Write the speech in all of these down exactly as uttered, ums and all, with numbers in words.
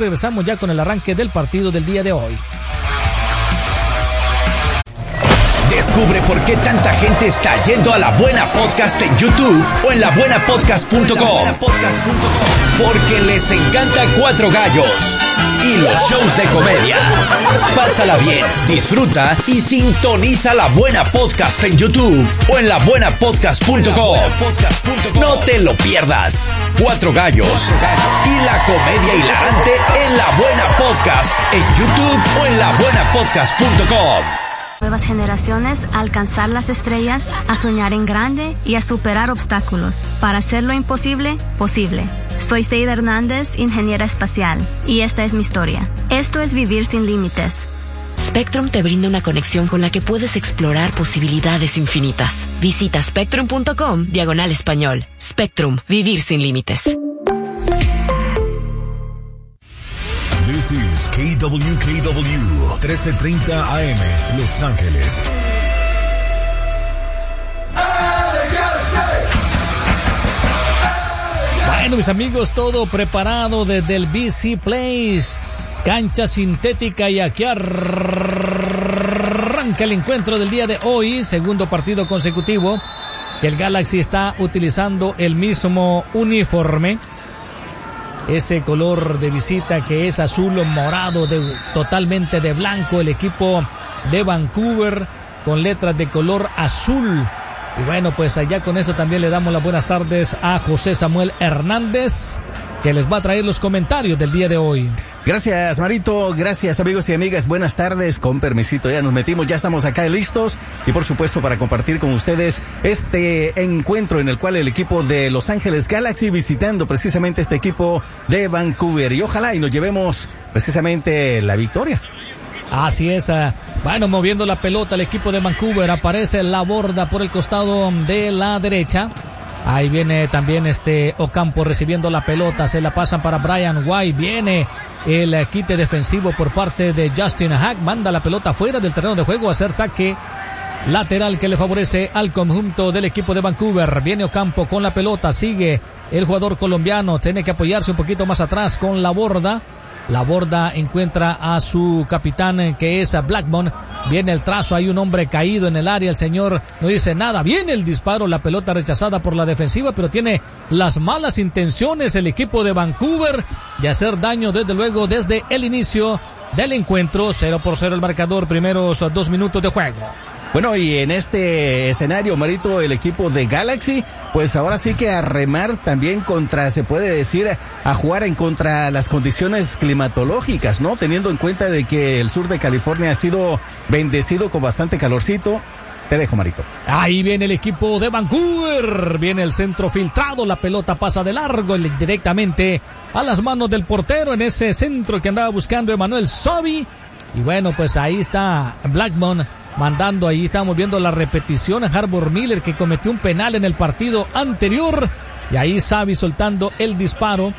regresamos ya con el arranque del partido del día de hoy. Descubre por qué tanta gente está yendo a La Buena Podcast en YouTube o en la buena podcast punto com. Porque les encanta Cuatro Gallos y los shows de comedia. Pásala bien, disfruta y sintoniza La Buena Podcast en YouTube o en la buena podcast punto com. No te lo pierdas. Cuatro Gallos y la comedia hilarante en La Buena Podcast en YouTube o en la buena podcast punto com. Nuevas generaciones a alcanzar las estrellas, a soñar en grande y a superar obstáculos para hacer lo imposible posible. Soy Seida Hernández, ingeniera espacial, y esta es mi historia. Esto es vivir sin límites. Spectrum te brinda una conexión con la que puedes explorar posibilidades infinitas. Visita spectrum punto com diagonal español. Spectrum, vivir sin límites. This is K W K W, trece treinta A M, Los Ángeles. Bueno, mis amigos, todo preparado desde el B C Place, cancha sintética, y aquí arranca el encuentro del día de hoy, segundo partido consecutivo. El Galaxy está utilizando el mismo uniforme, ese color de visita que es azul morado, de, totalmente de blanco. El equipo de Vancouver con letras de color azul. Y bueno, pues allá con eso también le damos las buenas tardes a José Samuel Hernández, que les va a traer los comentarios del día de hoy. Gracias, Marito. Gracias, amigos y amigas. Buenas tardes. Con permisito, ya nos metimos, ya estamos acá listos. Y por supuesto, para compartir con ustedes este encuentro en el cual el equipo de Los Ángeles Galaxy visitando precisamente este equipo de Vancouver. Y ojalá y nos llevemos precisamente la victoria. Así es. Uh, bueno, moviendo la pelota el equipo de Vancouver. Aparece Laborda por el costado de la derecha. Ahí viene también este Ocampo recibiendo la pelota. Se la pasan para Brian White. Viene el quite defensivo por parte de Justin Hack. Manda la pelota fuera del terreno de juego a hacer saque lateral que le favorece al conjunto del equipo de Vancouver. Viene Ocampo con la pelota. Sigue el jugador colombiano. Tiene que apoyarse un poquito más atrás con Laborda. Laborda encuentra a su capitán, que es Blackmon. Viene el trazo, hay un hombre caído en el área, el señor no dice nada. Viene el disparo, la pelota rechazada por la defensiva, pero tiene las malas intenciones el equipo de Vancouver de hacer daño, desde luego, desde el inicio del encuentro. Cero por cero el marcador, primeros dos minutos de juego. Bueno, y en este escenario, Marito, el equipo de Galaxy, pues ahora sí que a remar también contra, se puede decir, a jugar en contra las condiciones climatológicas, ¿no? Teniendo en cuenta de que el sur de California ha sido bendecido con bastante calorcito. Te dejo, Marito. Ahí viene el equipo de Vancouver. Viene el centro filtrado, la pelota pasa de largo directamente a las manos del portero en ese centro que andaba buscando Emmanuel Sobi. Y bueno, pues ahí está Blackmon mandando, ahí estamos viendo la repetición a Harbour Miller, que cometió un penal en el partido anterior, y ahí Xavi soltando el disparo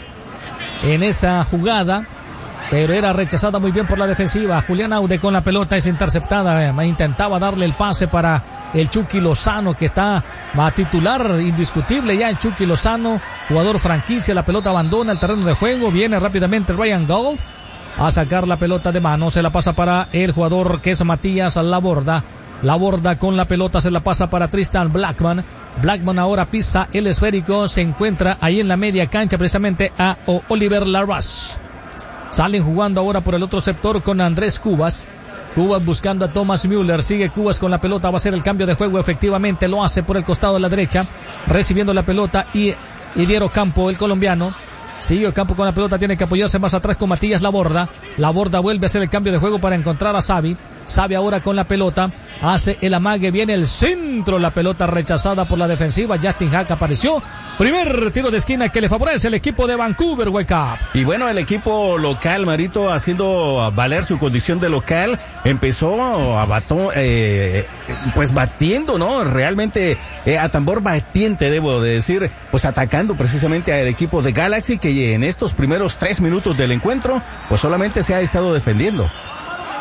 en esa jugada, pero era rechazada muy bien por la defensiva. Julián Aude con la pelota, es interceptada, eh, intentaba darle el pase para el Chucky Lozano, que está a titular indiscutible ya el Chucky Lozano, jugador franquicia. La pelota abandona el terreno de juego, viene rápidamente Ryan Gold a sacar la pelota de mano, se la pasa para el jugador que es Matías Laborda. Laborda con la pelota se la pasa para Tristan Blackmon. Blackmon ahora pisa el esférico, se encuentra ahí en la media cancha precisamente a Oliver Larraz. Salen jugando ahora por el otro sector con Andrés Cubas. Cubas buscando a Thomas Müller, sigue Cubas con la pelota, va a ser el cambio de juego, efectivamente lo hace por el costado de la derecha, recibiendo la pelota y Idiero Campo, el colombiano. Sigue el campo con la pelota, tiene que apoyarse más atrás con Matías Laborda. Laborda vuelve a hacer el cambio de juego para encontrar a Xavi. Xavi ahora con la pelota, hace el amague, viene el centro, la pelota rechazada por la defensiva. Justin Hack apareció. Primer tiro de esquina que le favorece el equipo de Vancouver Whitecaps. Y bueno, el equipo local, Marito, haciendo valer su condición de local, empezó a batón, eh, pues batiendo, ¿no? Realmente eh, a tambor batiente, debo de decir, pues atacando precisamente al equipo de Galaxy, que en estos primeros tres minutos del encuentro, pues solamente se ha estado defendiendo.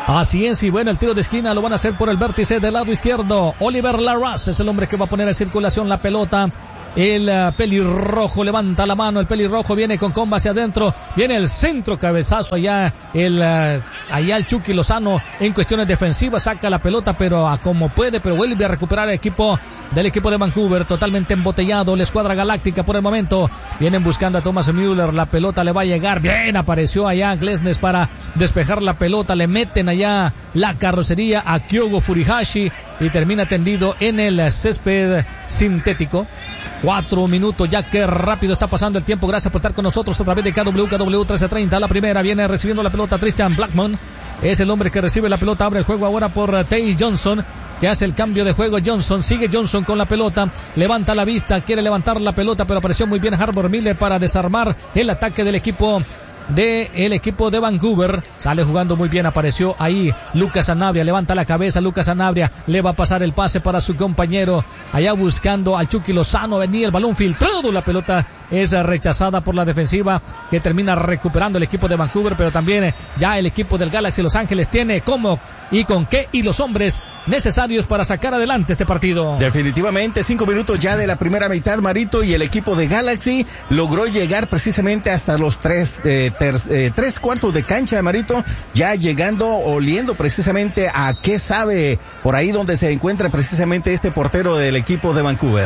Así es, y bueno, el tiro de esquina lo van a hacer por el vértice del lado izquierdo. Oliver Larraz es el hombre que va a poner en circulación la pelota. El uh, pelirrojo levanta la mano, el pelirrojo viene con comba hacia adentro, viene el centro, cabezazo allá, el uh, allá el Chucky Lozano en cuestiones defensivas, saca la pelota pero a como puede, pero vuelve a recuperar el equipo del equipo de Vancouver, totalmente embotellado, la escuadra galáctica por el momento, vienen buscando a Thomas Müller, la pelota le va a llegar, bien apareció allá Glesnes para despejar la pelota, le meten allá la carrocería a Kyogo Furihashi y termina tendido en el césped sintético. Cuatro minutos, ya que rápido está pasando el tiempo. Gracias por estar con nosotros a través de K W K W trece treinta. La primera viene recibiendo la pelota Tristan Blackmon. Es el hombre que recibe la pelota. Abre el juego ahora por Tay Johnson, que hace el cambio de juego. Johnson, sigue Johnson con la pelota. Levanta la vista, quiere levantar la pelota, pero apareció muy bien Harbour Miller para desarmar el ataque del equipo de el equipo de Vancouver. Sale jugando muy bien, apareció ahí Lucas Sanabria, levanta la cabeza Lucas Sanabria, le va a pasar el pase para su compañero, allá buscando al Chucky Lozano, venía el balón filtrado, la pelota es rechazada por la defensiva que termina recuperando el equipo de Vancouver, pero también ya el equipo del Galaxy Los Ángeles tiene cómo y con qué y los hombres necesarios para sacar adelante este partido. Definitivamente, cinco minutos ya de la primera mitad, Marito, y el equipo de Galaxy logró llegar precisamente hasta los tres, eh, ter, eh, tres cuartos de cancha, Marito, ya llegando, oliendo precisamente a qué sabe por ahí donde se encuentra precisamente este portero del equipo de Vancouver.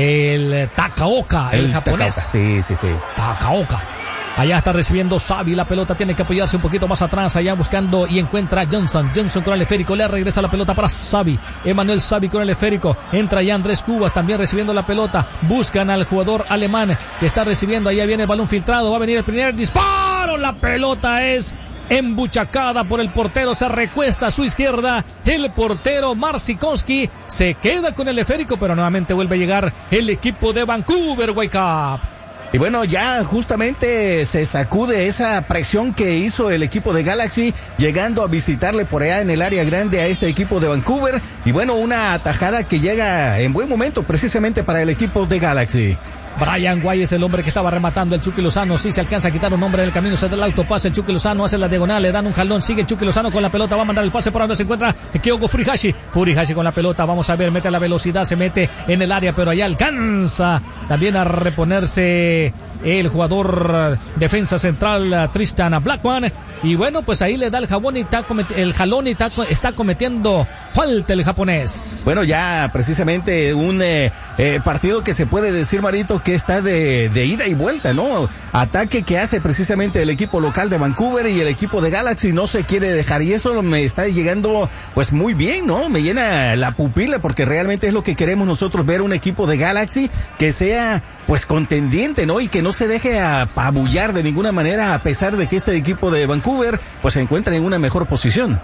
El Takaoka, el, el japonés. Takaoka. Sí, sí, sí. Takaoka. Allá está recibiendo Xavi, la pelota tiene que apoyarse un poquito más atrás, allá buscando y encuentra a Johnson, Johnson con el esférico, le regresa la pelota para Xavi, Emmanuel Xavi con el esférico, entra ya Andrés Cubas también recibiendo la pelota, buscan al jugador alemán que está recibiendo, allá viene el balón filtrado, va a venir el primer disparo, la pelota es embuchacada por el portero, se recuesta a su izquierda, el portero Marcinkowski se queda con el esférico, pero nuevamente vuelve a llegar el equipo de Vancouver Whitecaps. Y bueno, ya justamente se sacude esa presión que hizo el equipo de Galaxy, llegando a visitarle por allá en el área grande a este equipo de Vancouver. Y bueno, una atajada que llega en buen momento precisamente para el equipo de Galaxy. Brian Guay es el hombre que estaba rematando, el Chucky Lozano, sí se alcanza a quitar un hombre en el camino, se da el autopase, el Chucky Lozano hace la diagonal, le dan un jalón, sigue el Chucky Lozano con la pelota, va a mandar el pase por donde se encuentra Kyogo Furihashi, Furihashi con la pelota, vamos a ver, mete la velocidad, se mete en el área, pero allá alcanza también a reponerse el jugador defensa central Tristan Blackman, y bueno, pues ahí le da el jabón y está cometi- el jalón y está, está cometiendo falta el japonés. Bueno, ya precisamente un eh, eh, partido que se puede decir, Marito, que está de, de ida y vuelta, ¿no? Ataque que hace precisamente el equipo local de Vancouver y el equipo de Galaxy no se quiere dejar, y eso me está llegando pues muy bien, ¿no? Me llena la pupila porque realmente es lo que queremos nosotros, ver un equipo de Galaxy que sea pues contendiente, ¿no? Y que no se deje apabullar de ninguna manera, a pesar de que este equipo de Vancouver pues se encuentra en una mejor posición.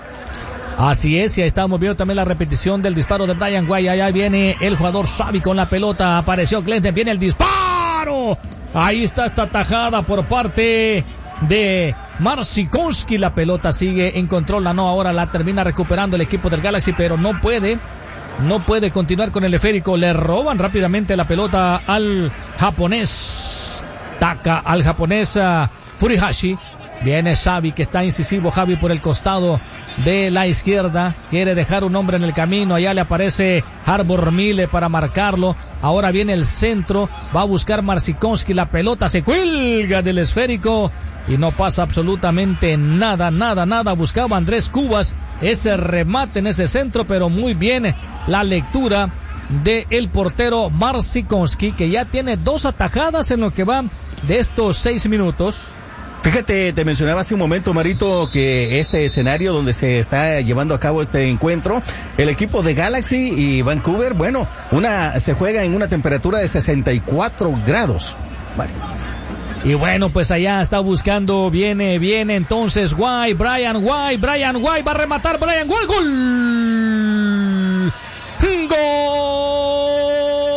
Así es, y ahí estamos viendo también la repetición del disparo de Brian Guay. Allá viene el jugador Xavi con la pelota, apareció Glesnes, viene el disparo. Ahí está esta tajada por parte de Marcinkowski, la pelota sigue en control, la no, ahora la termina recuperando el equipo del Galaxy, pero no puede, no puede continuar con el esférico, le roban rápidamente la pelota al japonés, taca al japonés uh, Furihashi. Viene Xavi, que está incisivo, Javi por el costado de la izquierda, quiere dejar un hombre en el camino, allá le aparece Harbour Miller para marcarlo, ahora viene el centro, va a buscar Marcinkowski, la pelota se cuelga del esférico y no pasa absolutamente nada, nada, nada, buscaba Andrés Cubas ese remate en ese centro, pero muy bien la lectura de el portero Marcinkowski, que ya tiene dos atajadas en lo que va de estos seis minutos. Fíjate, te mencionaba hace un momento, Marito, que este escenario donde se está llevando a cabo este encuentro, el equipo de Galaxy y Vancouver, bueno, una se juega en una temperatura de sesenta y cuatro grados. Vale. Y bueno, pues allá está buscando, viene, viene entonces Guay, Brian Guay, Brian Guay, va a rematar Brian Guay, gol, gol.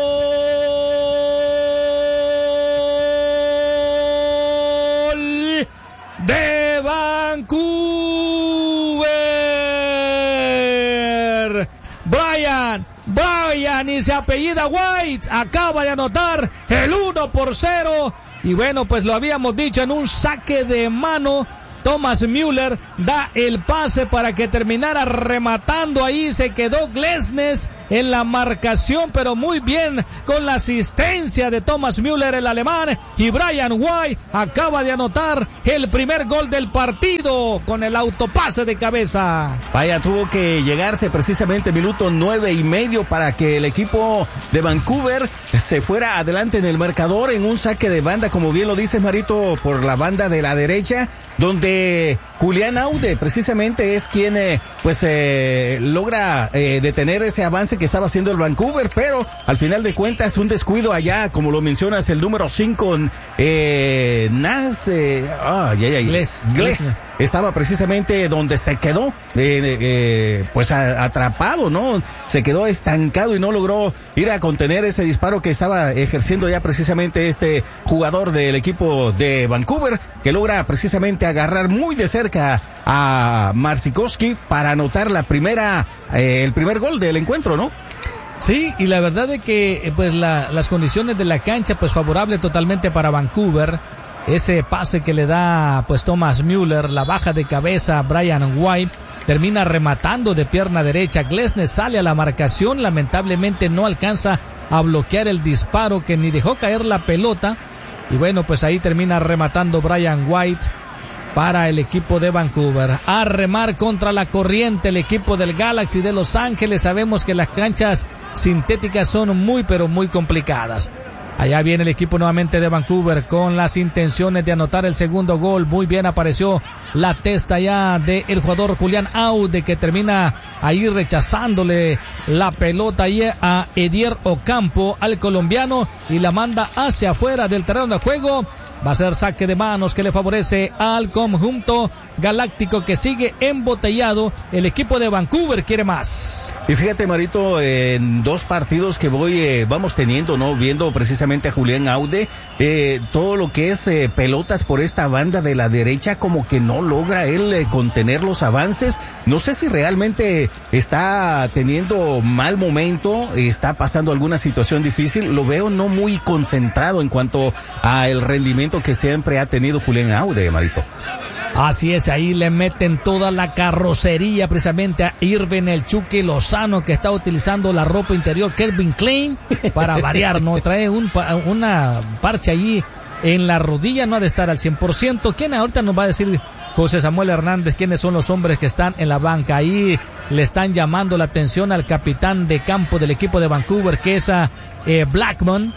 De Vancouver, Brian, Brian y se apellida White, acaba de anotar el uno por cero, y bueno, pues lo habíamos dicho en un saque de mano, Thomas Müller da el pase para que terminara rematando. Ahí se quedó Glesnes en la marcación, pero muy bien con la asistencia de Thomas Müller, el alemán, y Brian White acaba de anotar el primer gol del partido con el autopase de cabeza. Vaya, tuvo que llegarse precisamente minuto nueve y medio para que el equipo de Vancouver se fuera adelante en el marcador en un saque de banda, como bien lo dice Marito, por la banda de la derecha, donde Julián Aude precisamente es quien eh, pues eh, logra eh, detener ese avance que estaba haciendo el Vancouver, pero al final de cuentas un descuido allá, como lo mencionas, el número cinco, eh, Nas, eh, ah, ya, ya, Gless, Gless, estaba precisamente donde se quedó, eh, eh, pues a, atrapado, ¿no? Se quedó estancado y no logró ir a contener ese disparo que estaba ejerciendo ya precisamente este jugador del equipo de Vancouver, que logra precisamente agarrar muy de cerca a Marcikowski para anotar la primera, eh, el primer gol del encuentro, ¿no? Sí, y la verdad es que pues la, las condiciones de la cancha pues favorable totalmente para Vancouver. Ese pase que le da pues Thomas Müller, la baja de cabeza Brian White, termina rematando de pierna derecha. Glesnes sale a la marcación, lamentablemente no alcanza a bloquear el disparo que ni dejó caer la pelota. Y bueno, pues ahí termina rematando Brian White para el equipo de Vancouver. A remar contra la corriente el equipo del Galaxy de Los Ángeles. Sabemos que las canchas sintéticas son muy pero muy complicadas. Allá viene el equipo nuevamente de Vancouver con las intenciones de anotar el segundo gol. Muy bien apareció la testa ya del jugador Julián Aude, que termina ahí rechazándole la pelota ahí a Edier Ocampo, al colombiano, y la manda hacia afuera del terreno de juego. Va a ser saque de manos que le favorece al conjunto galáctico, que sigue embotellado. El equipo de Vancouver quiere más. Y fíjate, Marito, en dos partidos que voy, eh, vamos teniendo, ¿no? Viendo precisamente a Julián Aude, eh, todo lo que es eh, pelotas por esta banda de la derecha, como que no logra él eh, contener los avances. No sé si realmente está teniendo mal momento, está pasando alguna situación difícil. Lo veo no muy concentrado en cuanto a el rendimiento que siempre ha tenido Julián Aude, Marito. Así es, ahí le meten toda la carrocería precisamente a Irving el Chucky Lozano, que está utilizando la ropa interior Calvin Klein para variar, ¿no? Trae un, una parche allí en la rodilla, no ha de estar al cien por ciento. ¿Quién ahorita nos va a decir José Samuel Hernández quiénes son los hombres que están en la banca? Ahí le están llamando la atención al capitán de campo del equipo de Vancouver, que es a eh, Blackman,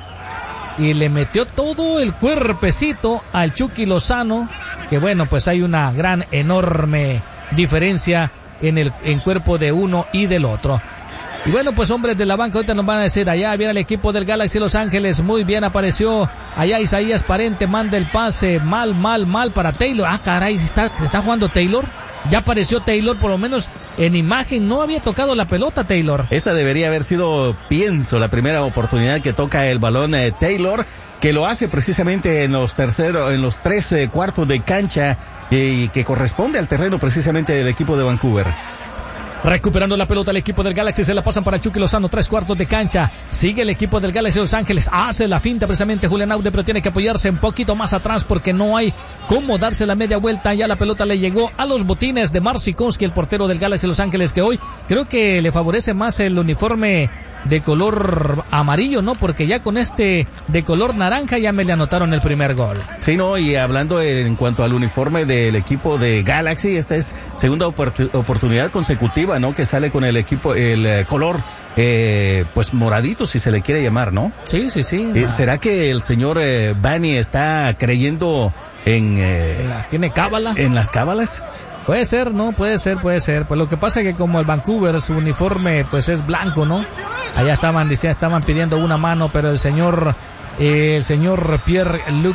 y le metió todo el cuerpecito al Chucky Lozano, que bueno, pues hay una gran, enorme diferencia en el en cuerpo de uno y del otro. Y bueno, pues hombres de la banca ahorita nos van a decir, allá viene el equipo del Galaxy Los Ángeles, muy bien apareció, allá Isaías Parente manda el pase, mal, mal, mal para Taylor. Ah, caray, ¿se está, se está jugando Taylor? Ya apareció Taylor, por lo menos en imagen no había tocado la pelota Taylor. Esta debería haber sido, pienso, la primera oportunidad que toca el balón eh, Taylor, que lo hace precisamente en los terceros, en los tres eh, cuartos de cancha, y eh, que corresponde al terreno precisamente del equipo de Vancouver. Recuperando la pelota el equipo del Galaxy, se la pasan para Chucky Lozano, tres cuartos de cancha, sigue el equipo del Galaxy Los Ángeles, hace la finta precisamente Julián Aude, pero tiene que apoyarse un poquito más atrás porque no hay cómo darse la media vuelta. Ya la pelota le llegó a los botines de Marcikowski, el portero del Galaxy Los Ángeles, que hoy creo que le favorece más el uniforme de color amarillo, ¿no? Porque ya con este de color naranja ya me le anotaron el primer gol. Sí, no, y hablando en cuanto al uniforme del equipo de Galaxy, esta es segunda opor- oportunidad consecutiva, ¿no? Que sale con el equipo, el eh, color, eh, pues moradito, si se le quiere llamar, ¿no? Sí, sí, sí. Eh, ¿Será que el señor eh, Bani está creyendo en... Eh, ¿Tiene cábala? En las cábalas. Puede ser, ¿no? Puede ser, puede ser. Pues lo que pasa es que como el Vancouver, su uniforme pues es blanco, ¿no? Allá estaban diciendo, estaban pidiendo una mano, pero el señor, eh, el señor Pierre-Luc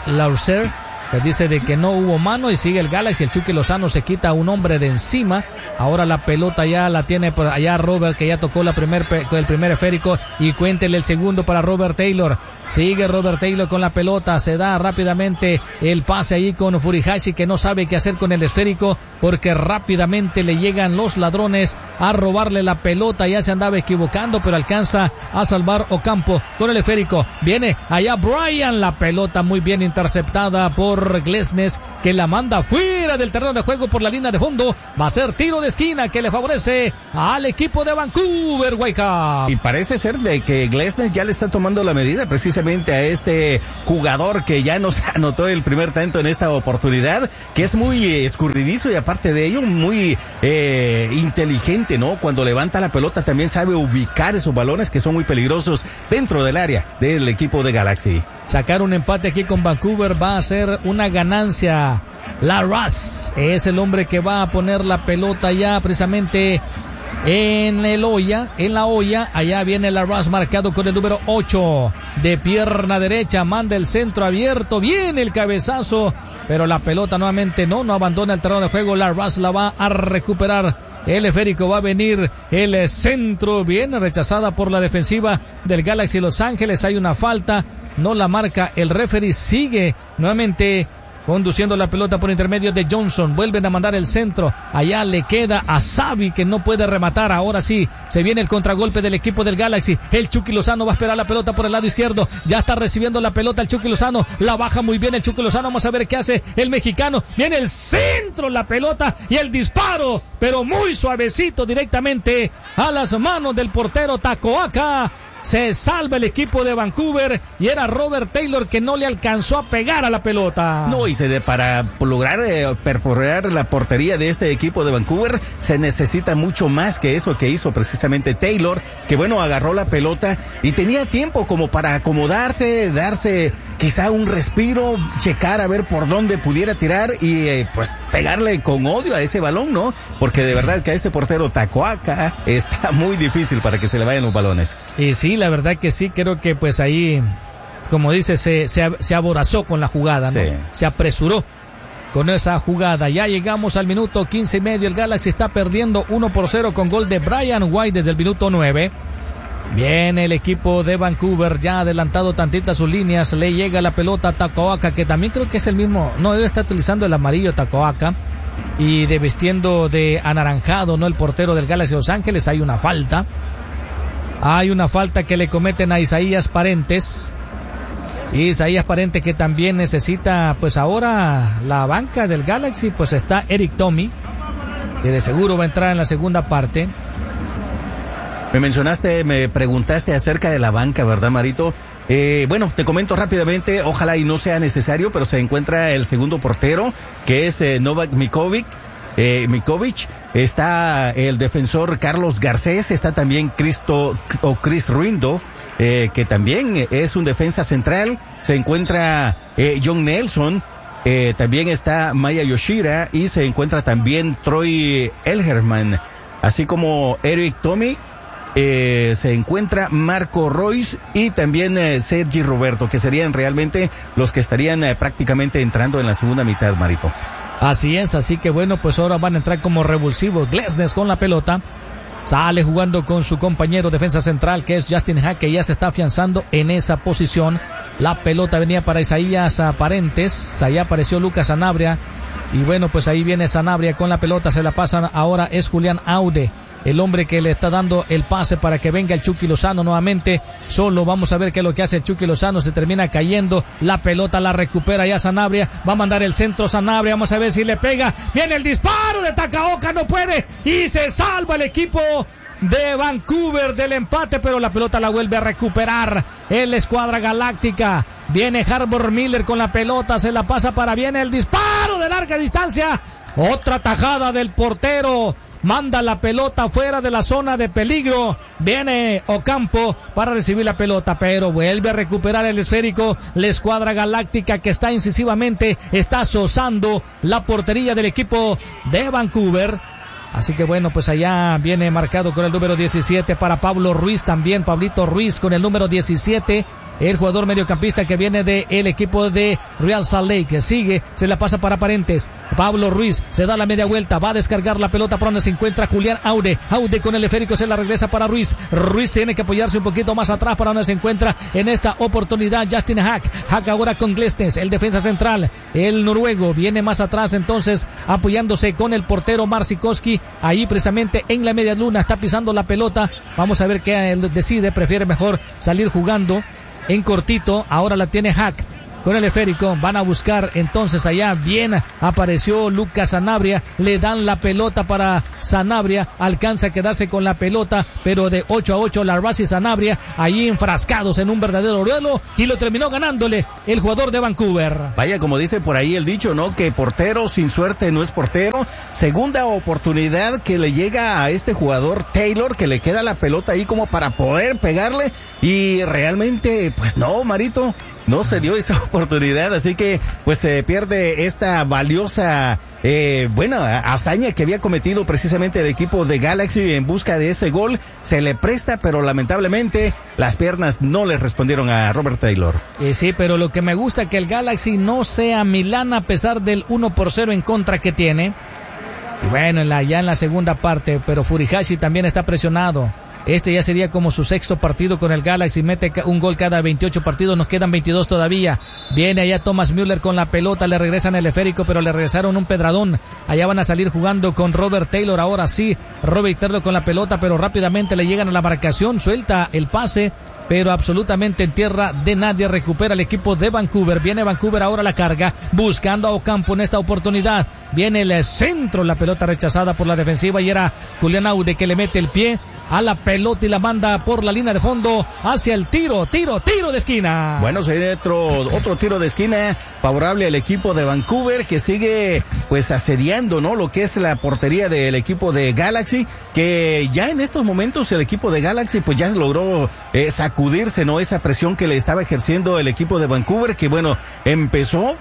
Lauser, pues dice de que no hubo mano y sigue el Galaxy. El Chucky Lozano se quita a un hombre de encima Ahora la pelota ya la tiene por allá Robert, que ya tocó la primer, el primer esférico, y cuéntele el segundo para Robert Taylor. Sigue Robert Taylor con la pelota, se da rápidamente el pase ahí con Furihashi, que no sabe qué hacer con el esférico porque rápidamente le llegan los ladrones a robarle la pelota. Ya se andaba equivocando, pero alcanza a salvar Ocampo con el esférico. Viene allá Brian, la pelota muy bien interceptada por Glesnes, que la manda fuera del terreno de juego por la línea de fondo. Va a ser tiro de esquina que le favorece al equipo de Vancouver Whitecaps. Y parece ser de que Glesnes ya le está tomando la medida precisamente a este jugador que ya nos anotó el primer tanto en esta oportunidad, que es muy escurridizo y aparte de ello muy eh, inteligente, ¿no? Cuando levanta la pelota también sabe ubicar esos balones que son muy peligrosos dentro del área del equipo de Galaxy. Sacar un empate aquí con Vancouver va a ser una ganancia. Larraz es el hombre que va a poner la pelota ya precisamente en el olla, en la olla. Allá viene Larraz marcado con el número ocho, de pierna derecha, manda el centro abierto, viene el cabezazo, pero la pelota nuevamente no, no abandona el terreno de juego. Larraz la va a recuperar. El esférico, va a venir el centro, bien rechazada por la defensiva del Galaxy Los Ángeles. Hay una falta, no la marca el referee, sigue nuevamente conduciendo la pelota por intermedio de Johnson. Vuelven a mandar el centro, allá le queda a Xavi, que no puede rematar. Ahora sí, se viene el contragolpe del equipo del Galaxy. El Chucky Lozano va a esperar la pelota por el lado izquierdo, ya está recibiendo la pelota el Chucky Lozano, la baja muy bien el Chucky Lozano. Vamos a ver qué hace el mexicano. Viene el centro, la pelota y el disparo, pero muy suavecito directamente a las manos del portero Tacoaca. Se salva el equipo de Vancouver y era Robert Taylor que no le alcanzó a pegar a la pelota. No, y se de, para lograr eh, perforar la portería de este equipo de Vancouver se necesita mucho más que eso que hizo precisamente Taylor, que bueno, agarró la pelota y tenía tiempo como para acomodarse, darse quizá un respiro, checar a ver por dónde pudiera tirar y eh, pues pegarle con odio a ese balón, ¿no? Porque de verdad que a este portero Tacoaca está muy difícil para que se le vayan los balones. Y sí, la verdad que sí, creo que pues ahí, como dice, se, se, se aborazó con la jugada, ¿no? Sí. Se apresuró con esa jugada. Ya llegamos al minuto quince y medio, el Galaxy está perdiendo uno por cero con gol de Brian White desde el minuto nueve. Viene el equipo de Vancouver, ya adelantado tantito a sus líneas, le llega la pelota a Tacoaca, que también creo que es el mismo, no, él está utilizando el amarillo Tacoaca, y de vistiendo de anaranjado, ¿no? El portero del Galaxy Los Ángeles. Hay una falta. Hay una falta que le cometen a Isaías Parentes. Isaías Parentes que también necesita, pues ahora la banca del Galaxy, pues está Eric Tommy, que de seguro va a entrar en la segunda parte. Me mencionaste, me preguntaste acerca de la banca, ¿verdad, Marito? Eh, bueno, te comento rápidamente, ojalá y no sea necesario, pero se encuentra el segundo portero, que es eh, Novak Mikovic. Eh, Mikovic, está el defensor Carlos Garcés, está también Cristo o Chris Rindolph, eh, que también es un defensa central, se encuentra eh, John Nelson, eh, también está Maya Yoshida y se encuentra también Troy Elgerman, así como Eric Tommy. Eh, se encuentra Marco Royce y también eh, Sergi Roberto, que serían realmente los que estarían eh, prácticamente entrando en la segunda mitad, Marito. Así es, así que bueno, pues ahora van a entrar como revulsivos. Glesnes con la pelota, sale jugando con su compañero defensa central, que es Justin Hack, que ya se está afianzando en esa posición. La pelota venía para Isaías Parentes, allá apareció Lucas Sanabria, y bueno, pues ahí viene Sanabria con la pelota, se la pasan ahora, es Julián Aude, el hombre que le está dando el pase para que venga el Chucky Lozano nuevamente. Solo vamos a ver qué es lo que hace el Chucky Lozano. Se termina cayendo. La pelota la recupera ya Sanabria. Va a mandar el centro Sanabria. Vamos a ver si le pega. Viene el disparo de Tacaoca. No puede. Y se salva el equipo de Vancouver del empate, pero la pelota la vuelve a recuperar el Escuadra Galáctica. Viene Harbor Miller con la pelota. Se la pasa para, viene el disparo de larga distancia. Otra tajada del portero. Manda la pelota fuera de la zona de peligro. Viene Ocampo para recibir la pelota, pero vuelve a recuperar el esférico la Escuadra Galáctica, que está incisivamente, está sozando la portería del equipo de Vancouver. Así que bueno, pues allá viene marcado con el número diecisiete para Pablo Ruiz también, Pablito Ruiz con el número diecisiete. el jugador mediocampista que viene del equipo de Real Salt Lake, que sigue, se la pasa para Parentes. Pablo Ruiz se da la media vuelta, va a descargar la pelota por donde se encuentra Julián Aude. Aude con el esférico se la regresa para Ruiz. Ruiz tiene que apoyarse un poquito más atrás para donde se encuentra en esta oportunidad Justin Hack. Hack ahora con Glesnes, el defensa central, el noruego viene más atrás, entonces apoyándose con el portero Marcikoski, ahí precisamente en la media luna, está pisando la pelota. Vamos a ver qué él decide, prefiere mejor salir jugando en cortito. Ahora la tiene Hack con el esférico, van a buscar entonces allá, bien apareció Lucas Sanabria, le dan la pelota para Sanabria, alcanza a quedarse con la pelota, pero de ocho a ocho Larraz y Sanabria, ahí enfrascados en un verdadero duelo, y lo terminó ganándole el jugador de Vancouver. Vaya, como dice por ahí el dicho, ¿no? Que portero sin suerte no es portero. Segunda oportunidad que le llega a este jugador Taylor, que le queda la pelota ahí como para poder pegarle, y realmente, pues no, Marito, no se dio esa oportunidad, así que pues se pierde esta valiosa, eh, bueno, hazaña que había cometido precisamente el equipo de Galaxy en busca de ese gol. Se le presta, pero lamentablemente las piernas no le respondieron a Robert Taylor. Eh, sí, pero lo que me gusta es que el Galaxy no sea Milán a pesar del uno por cero en contra que tiene. Y bueno, en la, ya en la segunda parte, pero Furihashi también está presionado. Este ya sería como su sexto partido con el Galaxy, mete un gol cada veintiocho partidos, nos quedan veintidós todavía. Viene allá Thomas Müller con la pelota, le regresan el esférico, pero le regresaron un pedradón. Allá van a salir jugando con Robert Taylor, ahora sí, Robert Taylor con la pelota, pero rápidamente le llegan a la marcación, suelta el pase, pero absolutamente en tierra de nadie. Recupera el equipo de Vancouver. Viene Vancouver ahora la carga, buscando a Ocampo en esta oportunidad. Viene el centro, la pelota rechazada por la defensiva y era Julián Aude que le mete el pie a la pelota y la manda por la línea de fondo hacia el tiro, tiro, tiro de esquina. Bueno, sería otro, otro tiro de esquina favorable al equipo de Vancouver, que sigue pues asediando, ¿no? Lo que es la portería del equipo de Galaxy, que ya en estos momentos el equipo de Galaxy pues ya logró eh, sacudirse, ¿no? Esa presión que le estaba ejerciendo el equipo de Vancouver, que bueno, empezó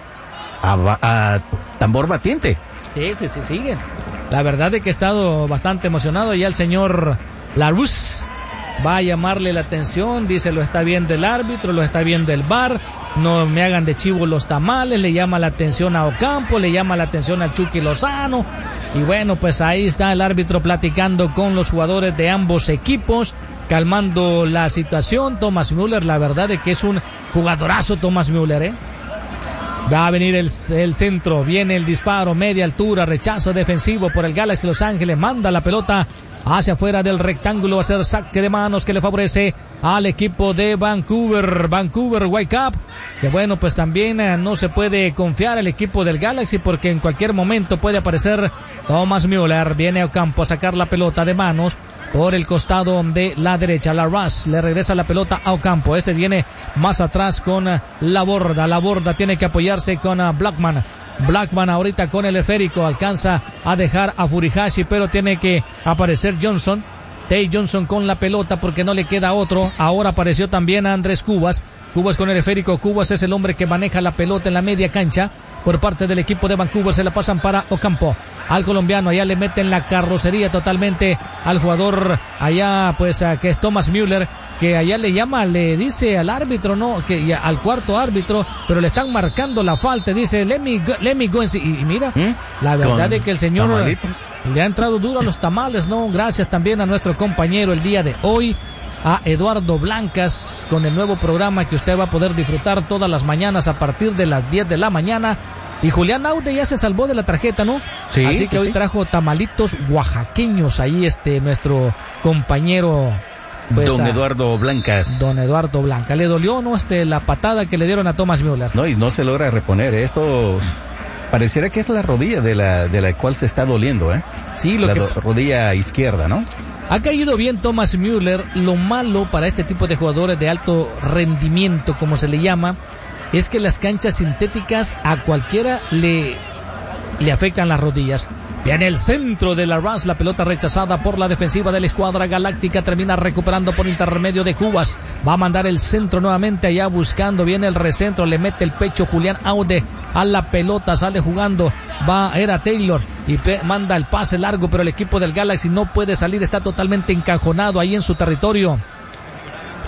a, a tambor batiente. Sí, sí, sí, siguen. La verdad es que he estado bastante emocionado. Ya el señor Larus va a llamarle la atención, dice lo está viendo el árbitro, lo está viendo el V A R, no me hagan de chivo los tamales, le llama la atención a Ocampo, le llama la atención a Chucky Lozano, y bueno, pues ahí está el árbitro platicando con los jugadores de ambos equipos, calmando la situación. Thomas Müller, la verdad es que es un jugadorazo Thomas Müller, ¿eh? Va a venir el, el centro, viene el disparo, media altura, rechazo defensivo por el Galaxy Los Ángeles, manda la pelota hacia afuera del rectángulo, va a ser saque de manos que le favorece al equipo de Vancouver, Vancouver Whitecaps, que bueno, pues también eh, no se puede confiar el equipo del Galaxy porque en cualquier momento puede aparecer Thomas Müller. Viene a campo a sacar la pelota de manos por el costado de la derecha. Larraz le regresa la pelota a Ocampo. Este viene más atrás con uh, la borda. La borda tiene que apoyarse con uh, Blackman. Blackman ahorita con el esférico alcanza a dejar a Furihashi, pero tiene que aparecer Johnson. Tay Johnson con la pelota porque no le queda otro. Ahora apareció también a Andrés Cubas. Cubas con el esférico. Cubas es el hombre que maneja la pelota en la media cancha. Por parte del equipo de Vancouver se la pasan para Ocampo. Al colombiano, allá le meten la carrocería totalmente al jugador allá, pues que es Thomas Müller, que allá le llama, le dice al árbitro, no, que al cuarto árbitro, pero le están marcando la falta, dice let me go, let me go. Y, y mira, ¿Mm? la verdad es que el señor tamalitos le ha entrado duro a los tamales, ¿no? Gracias también a nuestro compañero el día de hoy, a Eduardo Blancas, con el nuevo programa que usted va a poder disfrutar todas las mañanas a partir de las diez de la mañana. Y Julián Aude ya se salvó de la tarjeta, ¿no? Sí. Así que sí, hoy sí. trajo tamalitos oaxaqueños ahí este nuestro compañero pues, Don Eduardo Blancas. Don Eduardo Blancas. Le dolió, ¿no? Este la patada que le dieron a Thomas Müller. No, y no se logra reponer. Esto pareciera que es la rodilla de la de la cual se está doliendo, ¿eh? Sí, lo la que do, rodilla izquierda, ¿no? Ha caído bien Thomas Müller. Lo malo para este tipo de jugadores de alto rendimiento, como se le llama, es que las canchas sintéticas a cualquiera le, le afectan las rodillas. Viene el centro de Larraz, la pelota rechazada por la defensiva de la escuadra galáctica, termina recuperando por intermedio de Cubas, va a mandar el centro nuevamente allá buscando, viene el recentro, le mete el pecho Julián Aude a la pelota, sale jugando, va, era Taylor y pe- manda el pase largo, pero el equipo del Galaxy no puede salir, está totalmente encajonado ahí en su territorio.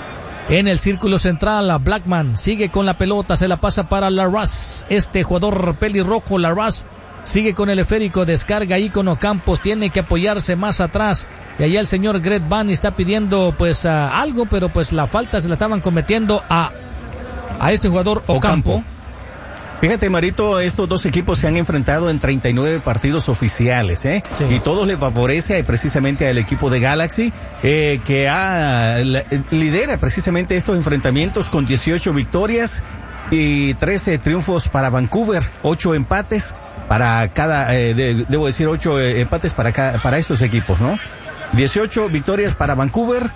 En el círculo central, a Blackman sigue con la pelota, se la pasa para Larraz. Este jugador pelirrojo, Larraz, sigue con el esférico, descarga ahí con Ocampos, tiene que apoyarse más atrás. Y allá el señor Greg Van está pidiendo pues uh, algo, pero pues la falta se la estaban cometiendo a, a este jugador Ocampo. Ocampo. Fíjate, Marito, estos dos equipos se han enfrentado en treinta y nueve partidos oficiales, ¿eh? Sí. Y todos le favorece precisamente al equipo de Galaxy, eh, que ha, la, lidera precisamente estos enfrentamientos con dieciocho victorias y trece triunfos para Vancouver, ocho empates para cada, eh, de, debo decir, ocho eh, empates para cada, para estos equipos, ¿no? dieciocho victorias para Vancouver,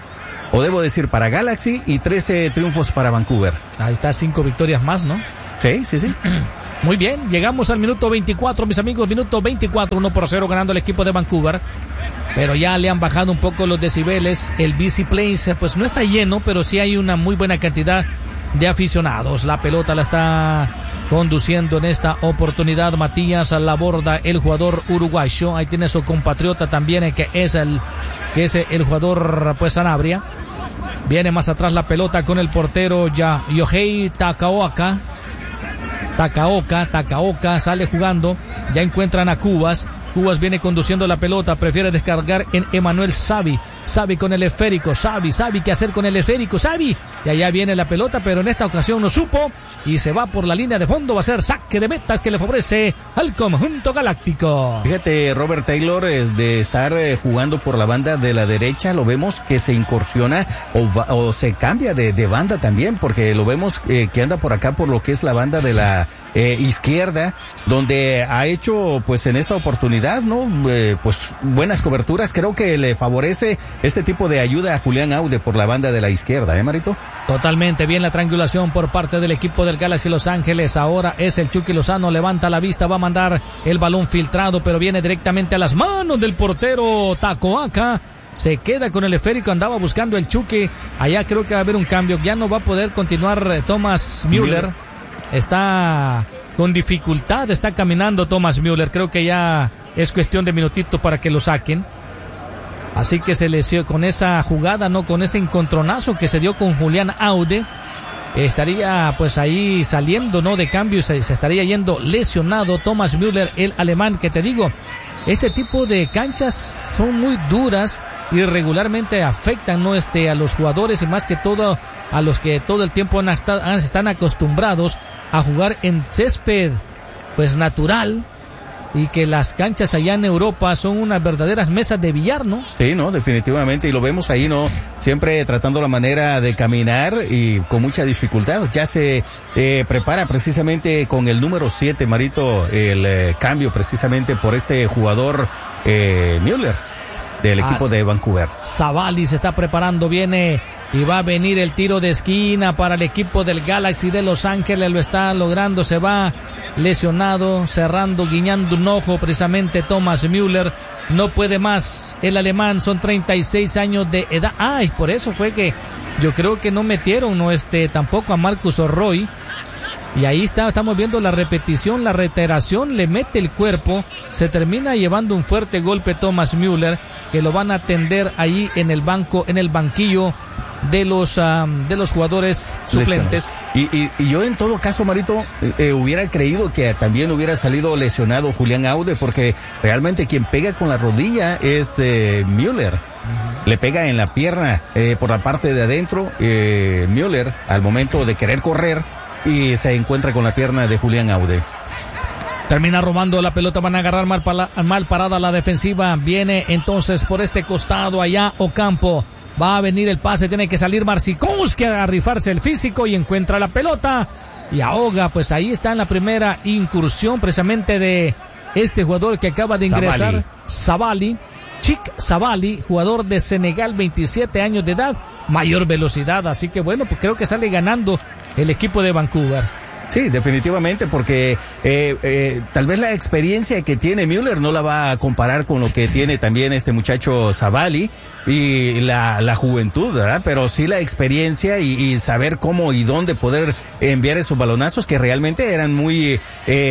o debo decir para Galaxy, y trece triunfos para Vancouver. Ahí está, cinco victorias más, ¿no? Sí, sí, sí. Muy bien, llegamos al minuto veinticuatro, mis amigos, minuto veinticuatro, uno por cero ganando el equipo de Vancouver. Pero ya le han bajado un poco los decibeles. El B C Place pues no está lleno, pero sí hay una muy buena cantidad de aficionados. La pelota la está conduciendo en esta oportunidad Matías Laborda, el jugador uruguayo. Ahí tiene su compatriota también, que es el, que es el jugador pues Sanabria. Viene más atrás la pelota con el portero ya Yohei Takaoka. Takaoka, Takaoka sale jugando, ya encuentran a Cubas, Cubas viene conduciendo la pelota, prefiere descargar en Emanuel Xavi, Xavi con el esférico, Xavi, Xavi, ¿qué hacer con el esférico? Xavi, y allá viene la pelota, pero en esta ocasión no supo, y se va por la línea de fondo, va a ser saque de metas que le favorece al conjunto galáctico. Fíjate, Robert Taylor, eh, de estar eh, jugando por la banda de la derecha, lo vemos que se incursiona o, va, o se cambia de, de banda también, porque lo vemos eh, que anda por acá por lo que es la banda de la Eh, izquierda, donde ha hecho pues en esta oportunidad, ¿no? Eh, pues buenas coberturas. Creo que le favorece este tipo de ayuda a Julián Aude por la banda de la izquierda, ¿eh, Marito? Totalmente bien la triangulación por parte del equipo del Galaxy Los Ángeles. Ahora es el Chucky Lozano, levanta la vista, va a mandar el balón filtrado, pero viene directamente a las manos del portero Tacoaca. Se queda con el esférico, andaba buscando el Chucky. Allá creo que va a haber un cambio, ya no va a poder continuar eh, Thomas Müller. Müller. Está con dificultad, está caminando Thomas Müller. Creo que ya es cuestión de minutitos para que lo saquen. Así que se lesionó con esa jugada, no con ese encontronazo que se dio con Julián Aude. Estaría pues ahí saliendo, no de cambio, se, se estaría yendo lesionado Thomas Müller, el alemán, que te digo, este tipo de canchas son muy duras y regularmente afectan, ¿no? este a los jugadores y más que todo a los que todo el tiempo han estado, están acostumbrados a jugar en césped pues natural, y que las canchas allá en Europa son unas verdaderas mesas de billar, ¿no? Sí, no, definitivamente, y lo vemos ahí, ¿no? Siempre tratando la manera de caminar y con mucha dificultad. Ya se eh, prepara precisamente con el número siete, Marito, el eh, cambio precisamente por este jugador eh, Müller del equipo ah, de Vancouver. Savali se está preparando, viene y va a venir el tiro de esquina para el equipo del Galaxy de Los Ángeles, lo está logrando, se va lesionado, cerrando, guiñando un ojo precisamente Thomas Müller, no puede más el alemán, son treinta y seis años de edad. Ay, por eso fue que yo creo que no metieron no este tampoco a Marcus O'Roy, y ahí está, estamos viendo la repetición, la reiteración, le mete el cuerpo, se termina llevando un fuerte golpe Thomas Müller, que lo van a atender ahí en el banco, en el banquillo de los um, de los jugadores suplentes. Y, y, y yo en todo caso, Marito, eh, hubiera creído que también hubiera salido lesionado Julián Aude, porque realmente quien pega con la rodilla es eh, Müller. Uh-huh. Le pega en la pierna eh, por la parte de adentro, eh, Müller, al momento de querer correr, y se encuentra con la pierna de Julián Aude. Termina robando la pelota, van a agarrar mal, pala, mal parada la defensiva. Viene entonces por este costado allá Ocampo. Va a venir el pase, tiene que salir Marcikowski a rifarse el físico y encuentra la pelota y ahoga. Pues ahí está en la primera incursión precisamente de este jugador que acaba de ingresar, Savali, Chik Savali, jugador de Senegal, veintisiete años de edad, mayor velocidad. Así que bueno, pues creo que sale ganando el equipo de Vancouver. Sí, definitivamente, porque eh, eh, tal vez la experiencia que tiene Müller no la va a comparar con lo que tiene también este muchacho Savali y la, la juventud, ¿verdad? Pero sí la experiencia y, y saber cómo y dónde poder enviar esos balonazos que realmente eran muy,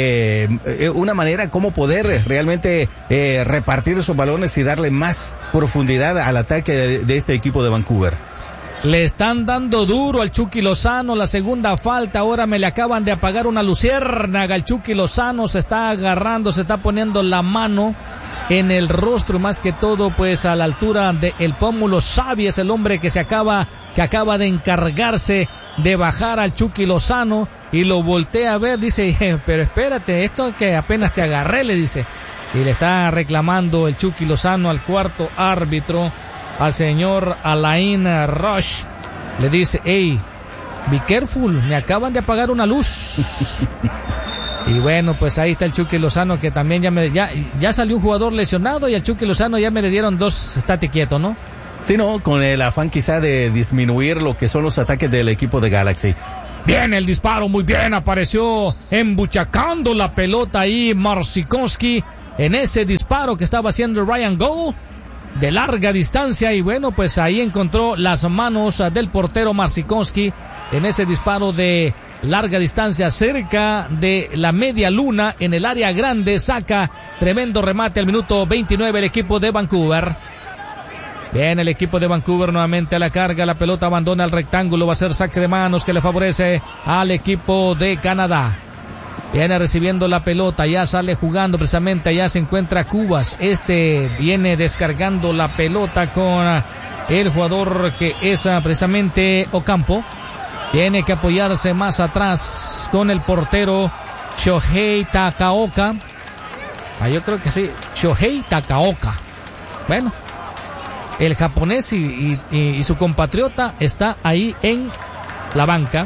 eh, una manera cómo poder realmente eh, repartir esos balones y darle más profundidad al ataque de, de este equipo de Vancouver. Le están dando duro al Chucky Lozano, la segunda falta, ahora me le acaban de apagar una luciérnaga. El Chucky Lozano se está agarrando, se está poniendo la mano en el rostro, más que todo pues a la altura del pómulo. Xavi es el hombre que se acaba, que acaba de encargarse de bajar al Chucky Lozano y lo voltea a ver, dice, pero espérate, esto que apenas te agarré, le dice. Y le está reclamando el Chucky Lozano al cuarto árbitro, al señor Alain Roche. Le dice, hey, be careful, me acaban de apagar una luz. Y bueno, pues ahí está el Chucky Lozano, que también ya me ya, ya salió un jugador lesionado y al Chucky Lozano ya me le dieron dos, estate quieto, ¿no? Sí, no, con el afán quizá de disminuir lo que son los ataques del equipo de Galaxy. Bien el disparo, muy bien, apareció embuchacando la pelota ahí Marcinkowski en ese disparo que estaba haciendo Ryan Gold de larga distancia, y bueno, pues ahí encontró las manos del portero Marcinkowski en ese disparo de larga distancia cerca de la media luna en el área grande. Saca tremendo remate al minuto veintinueve el equipo de Vancouver. Bien, el equipo de Vancouver nuevamente a la carga, la pelota abandona el rectángulo, va a ser saque de manos que le favorece al equipo de Canadá. Viene recibiendo la pelota, ya sale jugando precisamente, allá se encuentra Cubas. Este viene descargando la pelota con el jugador que es precisamente Ocampo. Tiene que apoyarse más atrás con el portero Shohei Takaoka. Ah, yo creo que sí, Shohei Takaoka. Bueno, el japonés y, y, y su compatriota está ahí en la banca.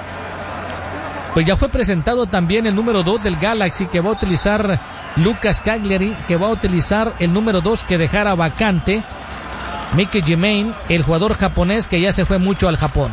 Pues ya fue presentado también el número dos del Galaxy, que va a utilizar Lucas Cagliari, que va a utilizar el número dos que dejara vacante Miki Jimain, el jugador japonés que ya se fue mucho al Japón.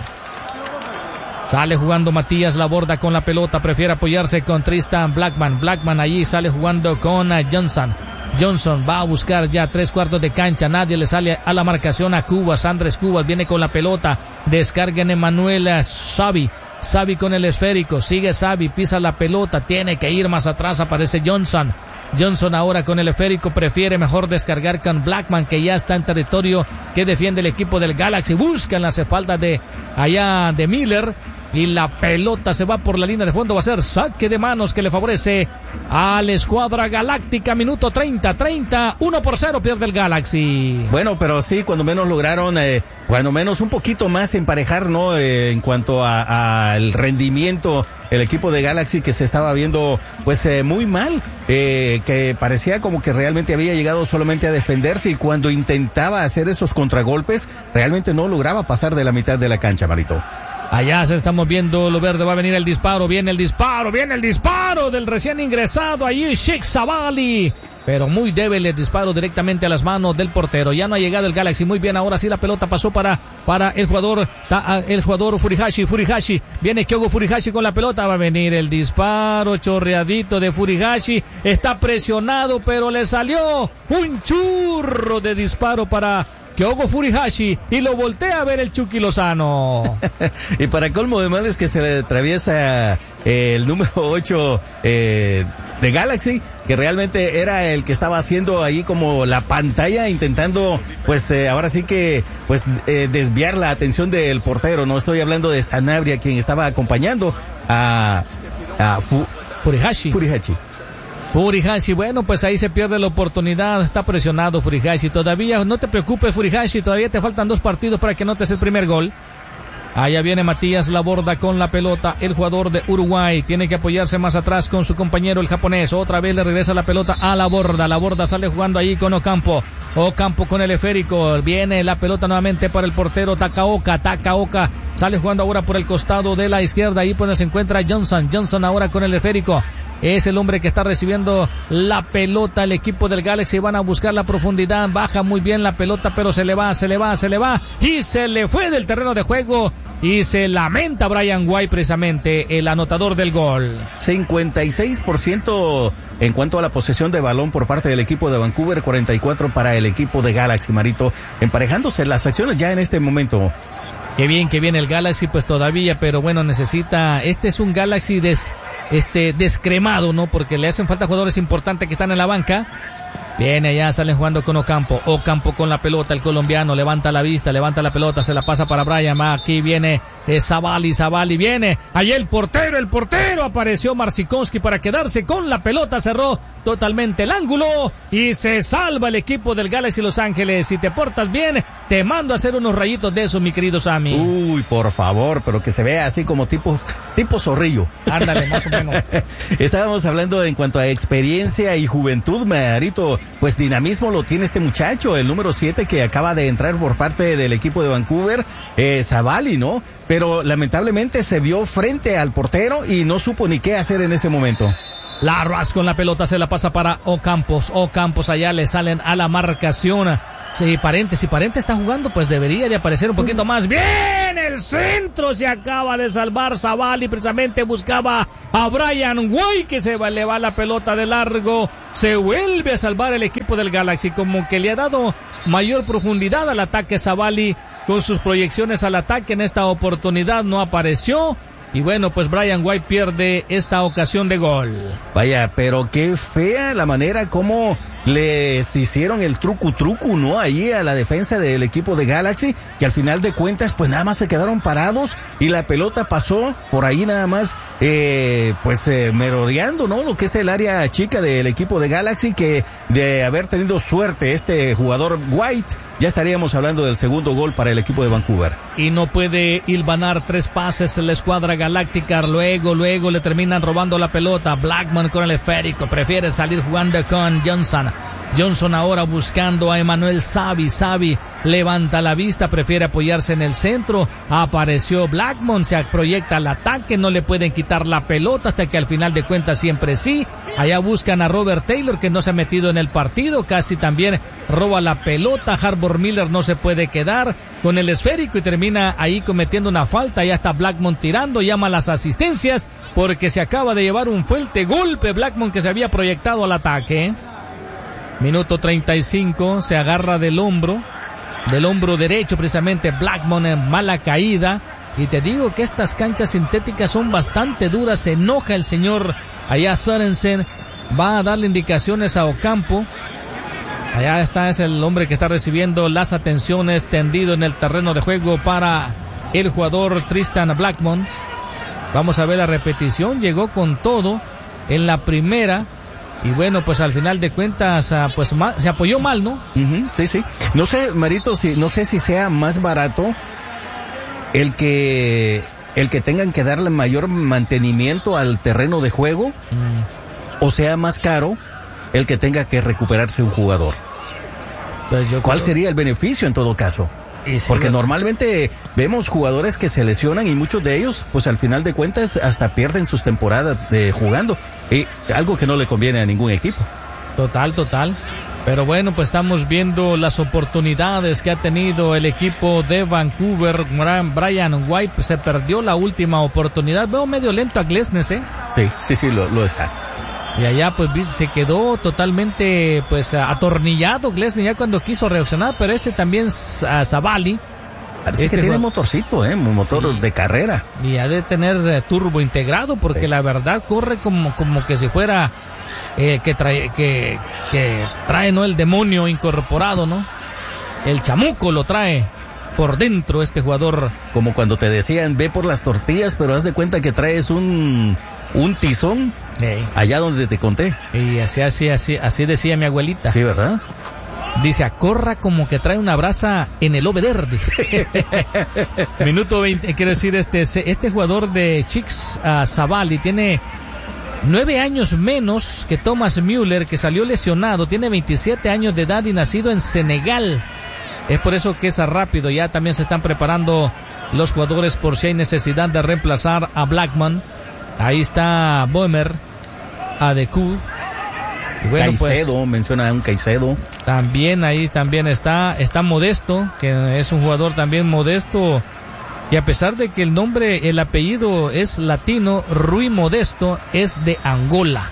Sale jugando Matías Laborda con la pelota, prefiere apoyarse con Tristan Blackman. Blackman allí sale jugando con Johnson. Johnson va a buscar ya tres cuartos de cancha, nadie le sale a la marcación a Cubas. Andrés Cubas viene con la pelota, descarga en Emmanuel Xavi. Xavi con el esférico, sigue Xavi, pisa la pelota, tiene que ir más atrás, aparece Johnson. Johnson ahora con el esférico, prefiere mejor descargar con Blackman, que ya está en territorio que defiende el equipo del Galaxy. Buscan las espaldas de allá de Miller y la pelota se va por la línea de fondo. Va a ser saque de manos que le favorece a la escuadra galáctica. Minuto treinta, treinta, uno por cero pierde el Galaxy. Bueno, pero sí, cuando menos lograron, eh, cuando menos un poquito más emparejar, ¿no? Eh, en cuanto al rendimiento, el equipo de Galaxy, que se estaba viendo pues eh, muy mal, eh, que parecía como que realmente había llegado solamente a defenderse, y cuando intentaba hacer esos contragolpes, realmente no lograba pasar de la mitad de la cancha, Marito. Allá se estamos viendo lo verde, va a venir el disparo, viene el disparo, viene el disparo del recién ingresado allí, Sheikh Sabali. Pero muy débil el disparo directamente a las manos del portero. Ya no ha llegado el Galaxy. Muy bien, ahora sí la pelota pasó para, para el jugador, el jugador Furihashi, Furihashi. Viene Kyogo Furihashi con la pelota. Va a venir el disparo chorreadito de Furihashi. Está presionado, pero le salió un churro de disparo para Kyogo Furihashi, y lo voltea a ver el Chucky Lozano. Y para colmo de males que se le atraviesa eh, el número ocho eh, de Galaxy, que realmente era el que estaba haciendo ahí como la pantalla, intentando pues eh, ahora sí que pues eh, desviar la atención del portero. No estoy hablando de Sanabria, quien estaba acompañando a, a Fu, Furihashi. Furihashi. Furihashi, bueno, pues ahí se pierde la oportunidad, está presionado Furihashi, todavía, no te preocupes Furihashi, todavía te faltan dos partidos para que anotes el primer gol. Allá viene Matías Laborda con la pelota, el jugador de Uruguay, tiene que apoyarse más atrás con su compañero el japonés, otra vez le regresa la pelota a Laborda, Laborda sale jugando ahí con Ocampo, Ocampo con el esférico, viene la pelota nuevamente para el portero Takaoka, Takaoka sale jugando ahora por el costado de la izquierda, ahí pues se encuentra Johnson, Johnson ahora con el esférico. Es el hombre que está recibiendo la pelota. El equipo del Galaxy van a buscar la profundidad. Baja muy bien la pelota, pero se le va, se le va, se le va. Y se le fue del terreno de juego. Y se lamenta Brian White, precisamente, el anotador del gol. cincuenta y seis por ciento en cuanto a la posesión de balón por parte del equipo de Vancouver, cuarenta y cuatro por ciento para el equipo de Galaxy, Marito. Emparejándose las acciones ya en este momento. Qué bien que viene el Galaxy, pues todavía, pero bueno, necesita, este es un Galaxy des, este, descremado, ¿no? Porque le hacen falta jugadores importantes que están en la banca. Viene allá, salen jugando con Ocampo. Ocampo con la pelota, el colombiano levanta la vista, levanta la pelota, se la pasa para Brian. Aquí viene eh, Zabali, Zabali viene. Allí el portero, el portero. Apareció Marcinkowski para quedarse con la pelota. Cerró totalmente el ángulo y se salva el equipo del Galaxy Los Ángeles. Si te portas bien, te mando a hacer unos rayitos de eso, mi querido Sammy. Uy, por favor, pero que se vea así como tipo, tipo zorrillo. Ándale, más o menos. Estábamos hablando en cuanto a experiencia y juventud, Marito. Pues dinamismo lo tiene este muchacho, el número siete que acaba de entrar por parte del equipo de Vancouver, eh, Zabali, ¿no? Pero lamentablemente se vio frente al portero y no supo ni qué hacer en ese momento. Larraz con la pelota se la pasa para Ocampos. Ocampos allá le salen a la marcación. Si Parente, si Parente está jugando, pues debería de aparecer un poquito más. ¡Bien! El centro se acaba de salvar Zabali. Precisamente buscaba a Brian White, que se va, le va la pelota de largo. Se vuelve a salvar el equipo del Galaxy. Como que le ha dado mayor profundidad al ataque Zabali con sus proyecciones al ataque. En esta oportunidad no apareció. Y bueno, pues Brian White pierde esta ocasión de gol. Vaya, pero qué fea la manera como les hicieron el truco truco, ¿no? Ahí a la defensa del equipo de Galaxy, que al final de cuentas pues nada más se quedaron parados y la pelota pasó por ahí nada más, eh, pues eh, merodeando, ¿no? Lo que es el área chica del equipo de Galaxy, que de haber tenido suerte este jugador White, ya estaríamos hablando del segundo gol para el equipo de Vancouver. Y no puede hilvanar tres pases la escuadra galáctica. Luego, luego le terminan robando la pelota. Blackmon con el esférico. Prefiere salir jugando con Johnson. Johnson ahora buscando a Emmanuel Xavi. Xavi levanta la vista, prefiere apoyarse en el centro. Apareció Blackmon, se proyecta al ataque, no le pueden quitar la pelota hasta que al final de cuentas siempre sí. Allá buscan a Robert Taylor, que no se ha metido en el partido, casi también roba la pelota. Harbour Miller no se puede quedar con el esférico y termina ahí cometiendo una falta. Ya está Blackmon tirando, llama a las asistencias porque se acaba de llevar un fuerte golpe Blackmon, que se había proyectado al ataque. Minuto treinta y cinco, se agarra del hombro, del hombro derecho precisamente Blackmon, en mala caída. Y te digo que estas canchas sintéticas son bastante duras, se enoja el señor allá Sørensen, va a darle indicaciones a Ocampo. Allá está, es el hombre que está recibiendo las atenciones, tendido en el terreno de juego para el jugador Tristan Blackmon. Vamos a ver la repetición, llegó con todo en la primera. Y bueno, pues al final de cuentas, pues mal, se apoyó mal, ¿no? Uh-huh, sí, sí. No sé, Marito, si, no sé si sea más barato el que, el que tengan que darle mayor mantenimiento al terreno de juego, mm. o sea más caro el que tenga que recuperarse un jugador. Pues yo ¿Cuál creo... sería el beneficio en todo caso? Sí, porque ¿verdad? Normalmente vemos jugadores que se lesionan y muchos de ellos, pues al final de cuentas, hasta pierden sus temporadas de jugando. Y algo que no le conviene a ningún equipo. Total, total. Pero bueno, pues estamos viendo las oportunidades que ha tenido el equipo de Vancouver. Brian White pues, se perdió la última oportunidad. Veo medio lento a Glesnes, ¿eh? Sí, sí, sí, lo, lo está. Y allá pues se quedó totalmente pues atornillado Glesnes ya cuando quiso reaccionar, pero ese también uh, Zabali. Parece este que tiene jugador... motorcito, ¿eh? Un motor sí. de carrera. Y ha de tener uh, turbo integrado porque sí. La verdad corre como, como que si fuera eh, que trae que, que trae no el demonio incorporado, ¿no? El chamuco lo trae por dentro este jugador. Como cuando te decían, ve por las tortillas, pero haz de cuenta que traes un... un tizón, hey. Allá donde te conté. Y así, así, así, así decía mi abuelita. Sí, ¿verdad? Dice, acorra como que trae una brasa en el over. Minuto veinte, quiero decir, este, este jugador de Chicks uh, Zabali tiene nueve años menos que Thomas Müller, que salió lesionado, tiene veintisiete años de edad y nacido en Senegal. Es por eso que es rápido, ya también se están preparando los jugadores por si hay necesidad de reemplazar a Blackmon. Ahí está Boemer, Adecu. Bueno, Caicedo, pues, menciona a un Caicedo. También ahí también está, está Modesto, que es un jugador también modesto. Y a pesar de que el nombre, el apellido es latino, Rui Modesto es de Angola.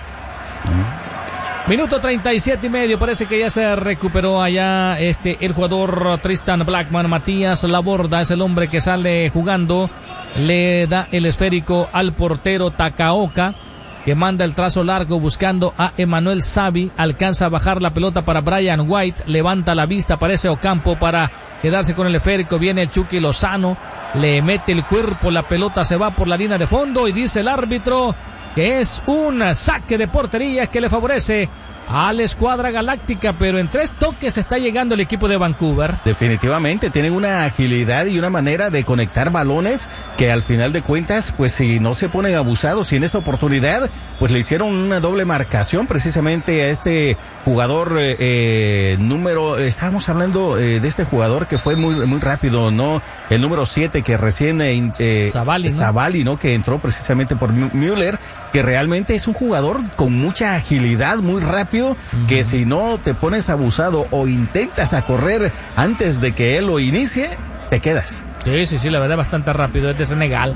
Mm. Minuto treinta y siete y medio, parece que ya se recuperó allá este el jugador Tristan Blackmon. Matías Laborda es el hombre que sale jugando. Le da el esférico al portero Takaoka. que manda el trazo largo buscando a Emmanuel Savi, alcanza a bajar la pelota para Brian White, levanta la vista, aparece Ocampo para quedarse con el esférico, viene el Chucky Lozano, le mete el cuerpo, la pelota se va por la línea de fondo y dice el árbitro que es un saque de portería que le favorece a la escuadra galáctica, pero en tres toques está llegando el equipo de Vancouver. Definitivamente tienen una agilidad y una manera de conectar balones que al final de cuentas, pues si no se ponen abusados, y en esta oportunidad pues le hicieron una doble marcación precisamente a este jugador eh, eh, número, estábamos hablando eh, de este jugador que fue muy muy rápido, ¿no? El número siete que recién eh, eh, Zavalli, ¿no? Zavalli, ¿no? Que entró precisamente por Müller, que realmente es un jugador con mucha agilidad, muy rápido, que si no te pones abusado o intentas a correr antes de que él lo inicie, te quedas. Sí, sí, sí, la verdad bastante rápido, es de Senegal.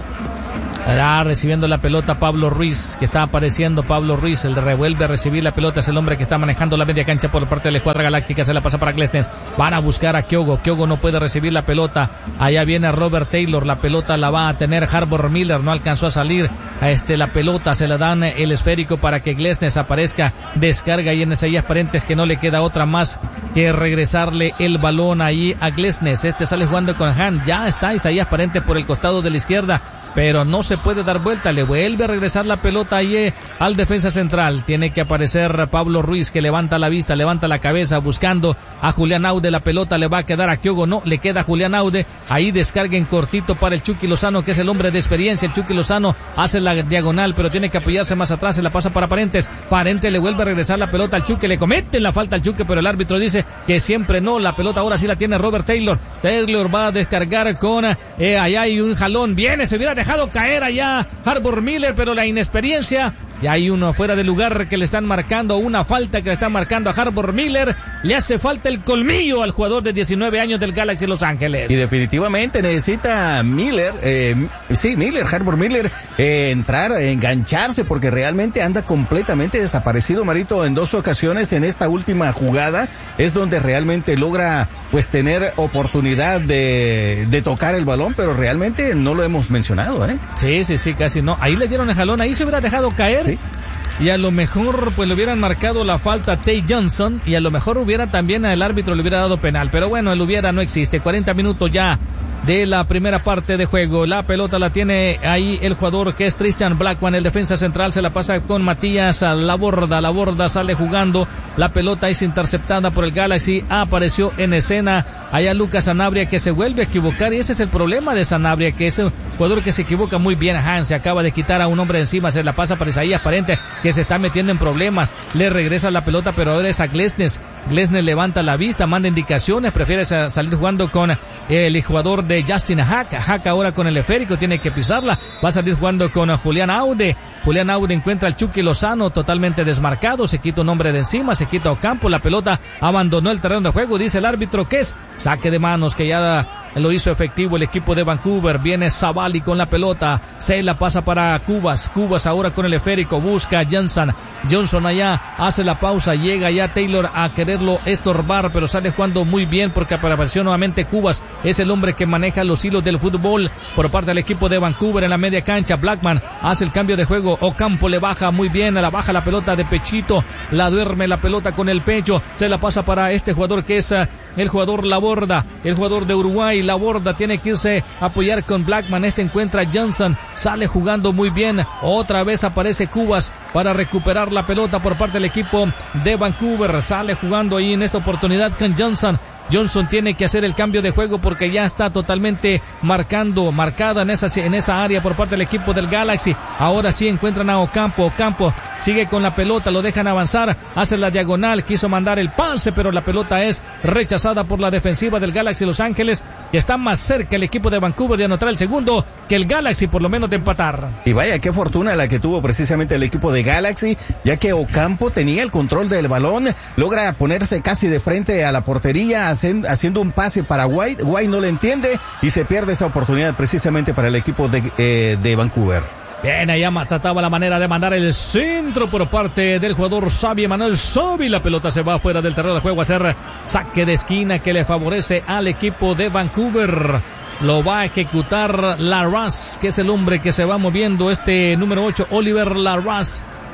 Ahora recibiendo la pelota Pablo Ruiz, que está apareciendo Pablo Ruiz, el revuelve a recibir la pelota, es el hombre que está manejando la media cancha por parte de la escuadra galáctica, se la pasa para Glesnes, van a buscar a Kyogo, Kyogo no puede recibir la pelota, allá viene Robert Taylor, la pelota la va a tener Harbour Miller, no alcanzó a salir a este la pelota, se la dan el esférico para que Glesnes aparezca, descarga y en Isaías Parentes que no le queda otra más que regresarle el balón ahí a Glesnes, este sale jugando con Han, ya está Isaías Parentes por el costado de la izquierda, pero no se puede dar vuelta, le vuelve a regresar la pelota ahí al defensa central, tiene que aparecer Pablo Ruiz que levanta la vista, levanta la cabeza buscando a Julián Aude, la pelota le va a quedar a Kyogo, no, le queda a Julián Aude, ahí descarga en cortito para el Chucky Lozano que es el hombre de experiencia, el Chucky Lozano hace la diagonal pero tiene que apoyarse más atrás, se la pasa para Parentes, Parentes le vuelve a regresar la pelota al Chucky, le comete la falta al Chucky pero el árbitro dice que siempre no, la pelota ahora sí la tiene Robert Taylor, Taylor va a descargar con, eh, allá hay un jalón, viene, se hubiera dejado caer allá Harbour Miller, pero la inexperiencia, y hay uno fuera de lugar que le están marcando, una falta que le están marcando a Harbour Miller, le hace falta el colmillo al jugador de diecinueve años del Galaxy Los Ángeles. Y definitivamente necesita Miller, eh, sí, Miller, Harbour Miller, eh, entrar, engancharse, porque realmente anda completamente desaparecido, Marito, en dos ocasiones en esta última jugada, es donde realmente logra, pues, tener oportunidad de, de tocar el balón, pero realmente no lo hemos mencionado, ¿eh? Sí, sí, sí, casi no. Ahí le dieron el jalón, ahí se hubiera dejado caer. Sí. Y a lo mejor pues le hubieran marcado la falta a Tay Johnson y a lo mejor hubiera también el árbitro le hubiera dado penal, pero bueno, el hubiera no existe. cuarenta minutos ya de la primera parte de juego, la pelota la tiene ahí el jugador que es Tristan Blackman, el defensa central, se la pasa con Matías a la borda, la borda sale jugando, la pelota es interceptada por el Galaxy, apareció en escena allá Lucas Sanabria que se vuelve a equivocar y ese es el problema de Sanabria, que es un jugador que se equivoca muy bien. Han se acaba de quitar a un hombre encima, se la pasa para Isaías Parente que se está metiendo en problemas, le regresa la pelota pero ahora es a Glesnes, Glesnes levanta la vista, manda indicaciones, prefiere salir jugando con el jugador de Justin Hack, Hack ahora con el esférico, tiene que pisarla, va a salir jugando con Julián Aude, Julián Aude encuentra al Chucky Lozano totalmente desmarcado, se quita un hombre de encima, se quita Ocampo, la pelota abandonó el terreno de juego, dice el árbitro que es saque de manos que ya lo hizo efectivo el equipo de Vancouver, viene Zavalli con la pelota, se la pasa para Cubas, Cubas ahora con el esférico, busca a Johnson, Johnson allá, hace la pausa, llega ya Taylor a quererlo estorbar, pero sale jugando muy bien porque apareció nuevamente Cubas, es el hombre que maneja los hilos del fútbol por parte del equipo de Vancouver en la media cancha, Blackman hace el cambio de juego, Ocampo le baja muy bien, la baja la pelota de pechito, la duerme la pelota con el pecho, se la pasa para este jugador que es uh, el jugador Laborda, el jugador de Uruguay, Laborda tiene que irse a apoyar con Blackman, este encuentra a Johnson, sale jugando muy bien, otra vez aparece Cubas para recuperar la pelota por parte del equipo de Vancouver, sale jugando ahí en esta oportunidad con Johnson, Johnson tiene que hacer el cambio de juego porque ya está totalmente marcando, marcada en esa, en esa área por parte del equipo del Galaxy. Ahora sí encuentran a Ocampo, Ocampo sigue con la pelota, lo dejan avanzar, hace la diagonal, quiso mandar el pase, pero la pelota es rechazada por la defensiva del Galaxy Los Ángeles, que está más cerca el equipo de Vancouver de anotar el segundo que el Galaxy por lo menos de empatar. Y vaya, qué fortuna la que tuvo precisamente el equipo de Galaxy, ya que Ocampo tenía el control del balón, logra ponerse casi de frente a la portería, haciendo un pase para White, White no le entiende y se pierde esa oportunidad precisamente para el equipo de, eh, de Vancouver. Bien, allá trataba la manera de mandar el centro por parte del jugador Xavi, Manuel Xavi, la pelota se va fuera del terreno de juego a hacer saque de esquina que le favorece al equipo de Vancouver. Lo va a ejecutar Larraz, que es el hombre que se va moviendo, este número ocho, Oliver Larraz.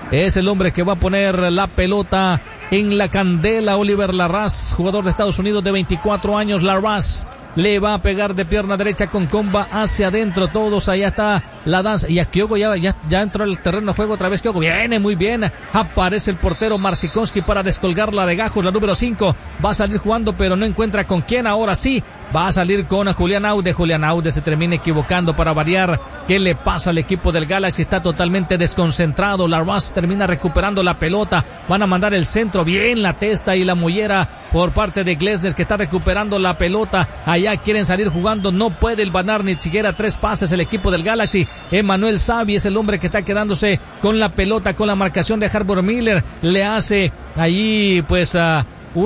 es el hombre que va a poner la pelota en la candela. Oliver Larraz, jugador de Estados Unidos de veinticuatro años. Larraz le va a pegar de pierna derecha con comba hacia adentro. Todos, allá está la danza. Y a Kyogo ya, ya, ya entró al terreno de juego otra vez. Kyogo viene muy bien. Aparece el portero Marcinkowski para descolgarla de gajos. La número cinco va a salir jugando, pero no encuentra con quién. Ahora sí va a salir con Julián Aude. Julián Aude se termina equivocando para variar. ¿Qué le pasa al equipo del Galaxy? Está totalmente desconcentrado. Larraz termina recuperando la pelota. Van a mandar el centro. Bien la testa y la mollera por parte de Glesnes, que está recuperando la pelota. Allá quieren salir jugando, no puede el Banar ni siquiera tres pases el equipo del Galaxy. Emmanuel Savi es el hombre que está quedándose con la pelota, con la marcación de Harbor Miller. Le hace allí pues uh,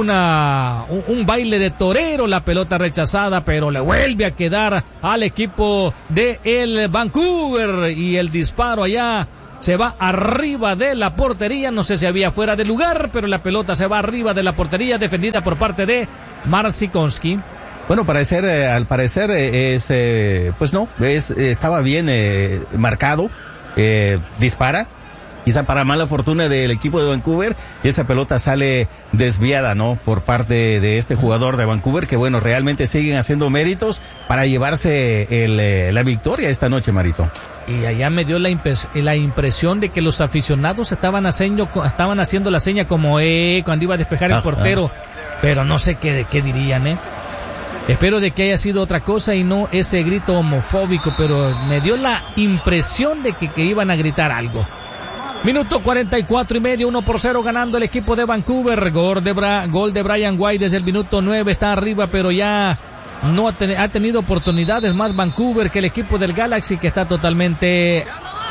una un, un baile de torero, la pelota rechazada, pero le vuelve a quedar al equipo de el Vancouver, y el disparo allá se va arriba de la portería. No sé si había fuera de lugar, pero la pelota se va arriba de la portería, defendida por parte de Marcinkowski. Bueno, parecer, eh, al parecer eh, es, eh, pues no, es, eh, estaba bien eh, marcado, eh, dispara, quizá para mala fortuna del equipo de Vancouver, y esa pelota sale desviada, ¿no? Por parte de este jugador de Vancouver, que bueno, realmente siguen haciendo méritos para llevarse el, eh, la victoria esta noche, Marito. Y allá me dio la, impres- la impresión de que los aficionados estaban haciendo, estaban haciendo la seña como eh, cuando iba a despejar el ah, portero, ah. pero no sé qué, qué dirían, ¿eh? Espero de que haya sido otra cosa y no ese grito homofóbico, pero me dio la impresión de que, que iban a gritar algo. Minuto cuarenta y cuatro y medio, uno por cero ganando el equipo de Vancouver. Gol de, Bra- gol de Brian White desde el minuto nueve, está arriba, pero ya no ha, ten- ha tenido oportunidades más Vancouver que el equipo del Galaxy, que está totalmente,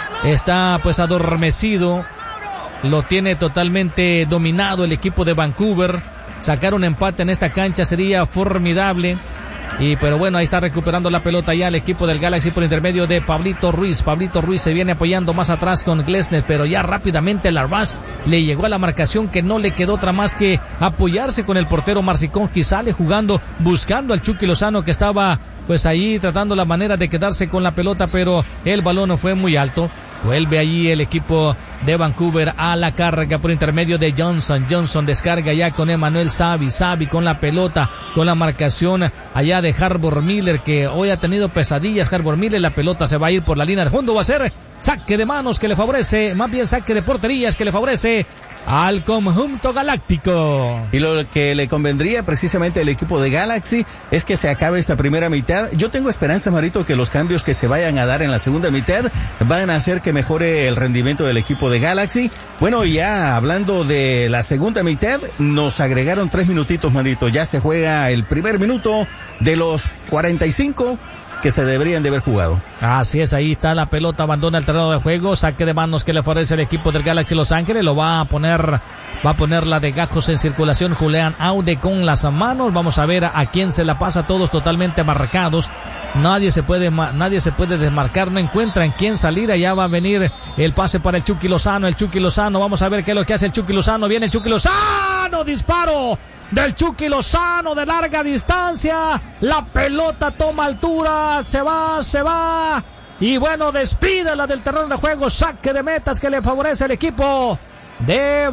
está pues adormecido. Lo tiene totalmente dominado el equipo de Vancouver. Sacar un empate en esta cancha sería formidable. Y pero bueno, ahí está recuperando la pelota ya el equipo del Galaxy por intermedio de Pablito Ruiz. Pablito Ruiz se viene apoyando más atrás con Glesnes, pero ya rápidamente Larraz le llegó a la marcación, que no le quedó otra más que apoyarse con el portero Marcinkowski. Sale jugando, buscando al Chucky Lozano, que estaba pues ahí tratando la manera de quedarse con la pelota, pero el balón no fue muy alto. Vuelve allí el equipo de Vancouver a la carga por intermedio de Johnson. Johnson descarga ya con Emmanuel Savi. Savi con la pelota, con la marcación allá de Harbor Miller, que hoy ha tenido pesadillas. Harbor Miller, la pelota se va a ir por la línea de fondo. Va a ser saque de manos que le favorece, más bien saque de porterías que le favorece al conjunto galáctico. Y lo que le convendría precisamente al equipo de Galaxy es que se acabe esta primera mitad. Yo tengo esperanza, Marito, que los cambios que se vayan a dar en la segunda mitad van a hacer que mejore el rendimiento del equipo de Galaxy. Bueno, ya hablando de la segunda mitad, nos agregaron tres minutitos, Marito. Ya se juega el primer minuto de los cuarenta y cinco que se deberían de haber jugado. Así es, ahí está la pelota, abandona el terreno de juego, saque de manos que le favorece el equipo del Galaxy Los Ángeles. Lo va a poner, va a poner la de gajos en circulación Julián Aude con las manos. Vamos a ver a, a quién se la pasa, todos totalmente marcados. Nadie se puede, nadie se puede desmarcar, no encuentra en quién salir. Allá va a venir el pase para el Chucky Lozano, el Chucky Lozano, vamos a ver qué es lo que hace el Chucky Lozano. Viene el Chucky Lozano, disparo del Chucky Lozano de larga distancia. La pelota toma altura, se va, se va. Y bueno, despídela del terreno de juego, saque de metas que le favorece el equipo de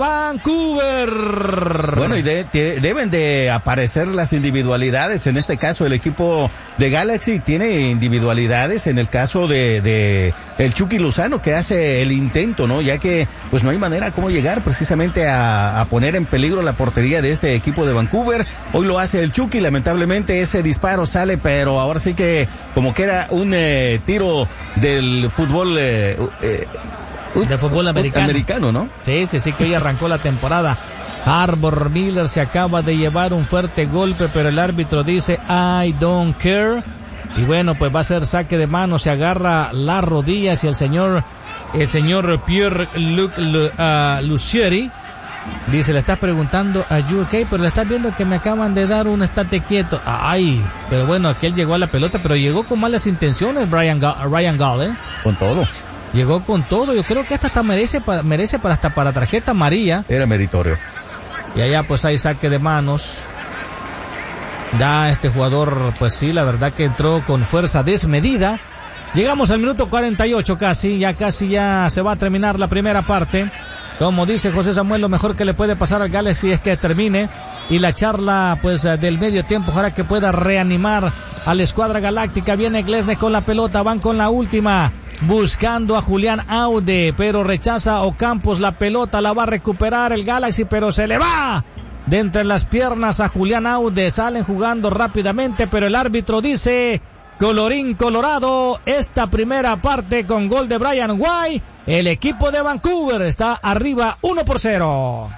Vancouver. Bueno, y de, de, deben de aparecer las individualidades. En este caso, el equipo de Galaxy tiene individualidades. En el caso de, de el Chucky Lozano, que hace el intento, ¿no? Ya que pues no hay manera cómo llegar precisamente a, a poner en peligro la portería de este equipo de Vancouver. Hoy lo hace el Chucky. Lamentablemente ese disparo sale, pero ahora sí que como que era un eh, tiro del fútbol eh, eh, de fútbol americano. americano, ¿no? Sí, sí, sí, que hoy arrancó la temporada. Harbor Miller se acaba de llevar un fuerte golpe, pero el árbitro dice I don't care. Y bueno, pues va a ser saque de mano, se agarra las rodillas y el señor, el señor Pierre Luc, uh, Lucieri dice, le estás preguntando a U K, pero le estás viendo que me acaban de dar un estate quieto. Ay, pero bueno, aquel llegó a la pelota, pero llegó con malas intenciones Ryan Ga- Ryan Gall, ¿eh? Con todo. Llegó con todo, yo creo que hasta, hasta merece, para, merece para hasta para tarjeta amarilla. Era meritorio. Y allá pues hay saque de manos. Ya este jugador, pues sí, la verdad que entró con fuerza desmedida. Llegamos al minuto cuarenta y ocho casi, ya casi ya se va a terminar la primera parte. Como dice José Samuel, lo mejor que le puede pasar al Galaxy es que termine. Y la charla, pues, del medio tiempo, ojalá que pueda reanimar a la escuadra galáctica. Viene Glesnes con la pelota, van con la última, buscando a Julián Aude, pero rechaza Ocampos la pelota, la va a recuperar el Galaxy, pero se le va de entre las piernas a Julián Aude. Salen jugando rápidamente, pero el árbitro dice: colorín colorado, esta primera parte con gol de Brian White. El equipo de Vancouver está arriba uno por cero.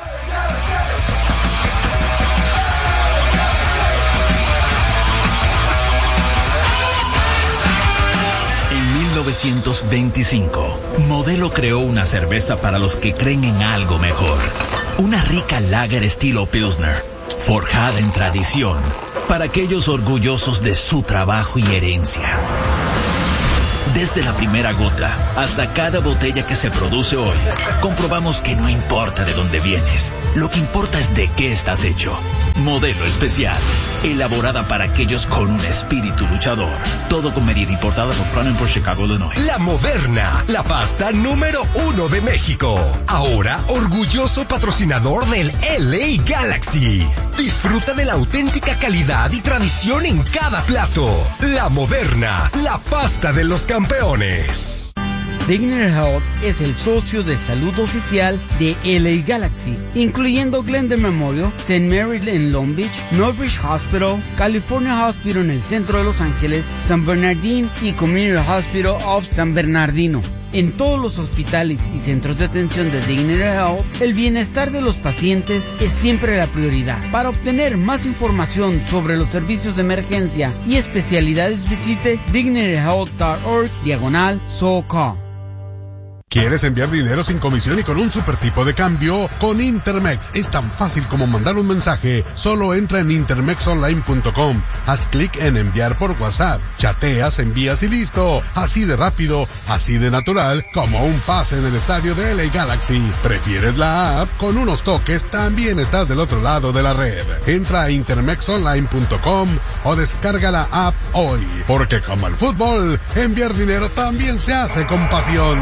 En mil novecientos veinticinco, Modelo creó una cerveza para los que creen en algo mejor. Una rica lager estilo Pilsner, forjada en tradición, para aquellos orgullosos de su trabajo y herencia. Desde la primera gota hasta cada botella que se produce hoy, comprobamos que no importa de dónde vienes, lo que importa es de qué estás hecho. Modelo especial, elaborada para aquellos con un espíritu luchador. Todo con medida, importada por Crown por Chicago, Illinois. La Moderna, la pasta número uno de México. Ahora, orgulloso patrocinador del L A Galaxy. Disfruta de la auténtica calidad y tradición en cada plato. La Moderna, la pasta de los campeones. Dignity Health es el socio de salud oficial de L A Galaxy, incluyendo Glendale Memorial, Saint Mary en Long Beach, Northbridge Hospital, California Hospital en el centro de Los Ángeles, San Bernardino y Community Hospital of San Bernardino. En todos los hospitales y centros de atención de Dignity Health, el bienestar de los pacientes es siempre la prioridad. Para obtener más información sobre los servicios de emergencia y especialidades, visite dignityhealth.org diagonal SoCal. ¿Quieres enviar dinero sin comisión y con un super tipo de cambio? Con Intermex es tan fácil como mandar un mensaje. Solo entra en intermex online punto com, haz clic en enviar por WhatsApp, chateas, envías y listo. Así de rápido, así de natural, como un pase en el estadio de L A Galaxy. ¿Prefieres la app? Con unos toques también estás del otro lado de la red. Entra a intermex online punto com o descarga la app hoy. Porque como el fútbol, enviar dinero también se hace con pasión.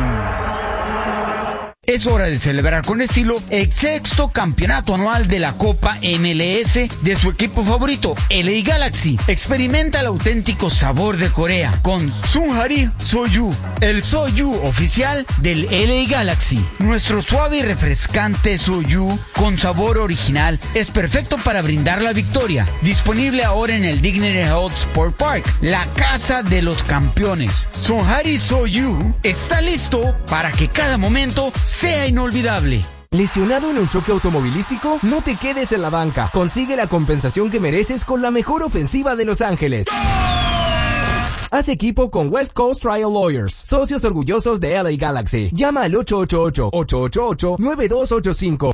Es hora de celebrar con estilo el sexto campeonato anual de la Copa M L S de su equipo favorito, L A Galaxy. Experimenta el auténtico sabor de Corea con Sunhari Soju, el Soju oficial del L A Galaxy. Nuestro suave y refrescante Soju con sabor original es perfecto para brindar la victoria. Disponible ahora en el Dignity Health Sport Park, la casa de los campeones. Sunhari Soju está listo para que cada momento sea inolvidable. ¿Lesionado en un choque automovilístico? No te quedes en la banca. Consigue la compensación que mereces con la mejor ofensiva de Los Ángeles. Haz equipo con West Coast Trial Lawyers, socios orgullosos de L A Galaxy. Llama al ocho ocho ocho, ocho ocho ocho, nueve dos ocho cinco.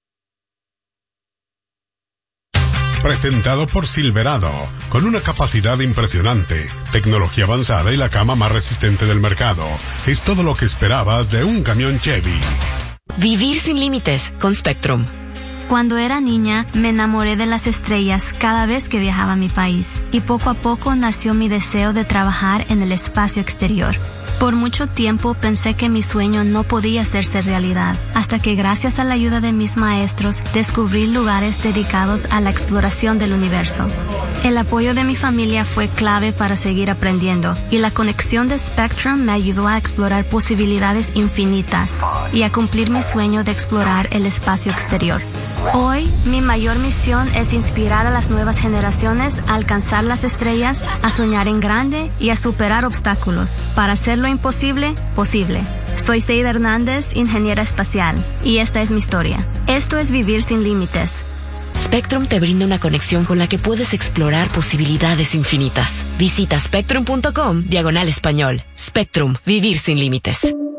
Presentado por Silverado, con una capacidad impresionante, tecnología avanzada y la cama más resistente del mercado. Es todo lo que esperabas de un camión Chevy. Vivir sin límites con Spectrum. Cuando era niña, me enamoré de las estrellas cada vez que viajaba a mi país, y poco a poco nació mi deseo de trabajar en el espacio exterior. Por mucho tiempo pensé que mi sueño no podía hacerse realidad, hasta que gracias a la ayuda de mis maestros descubrí lugares dedicados a la exploración del universo. El apoyo de mi familia fue clave para seguir aprendiendo, y la conexión de Spectrum me ayudó a explorar posibilidades infinitas y a cumplir mi sueño de explorar el espacio exterior. Hoy, mi mayor misión es inspirar a las nuevas generaciones a alcanzar las estrellas, a soñar en grande y a superar obstáculos, para hacer lo imposible, posible. Soy Seida Hernández, ingeniera espacial, y esta es mi historia. Esto es Vivir sin Límites. Spectrum te brinda una conexión con la que puedes explorar posibilidades infinitas. Visita spectrum punto com, diagonal español. Spectrum, vivir sin límites.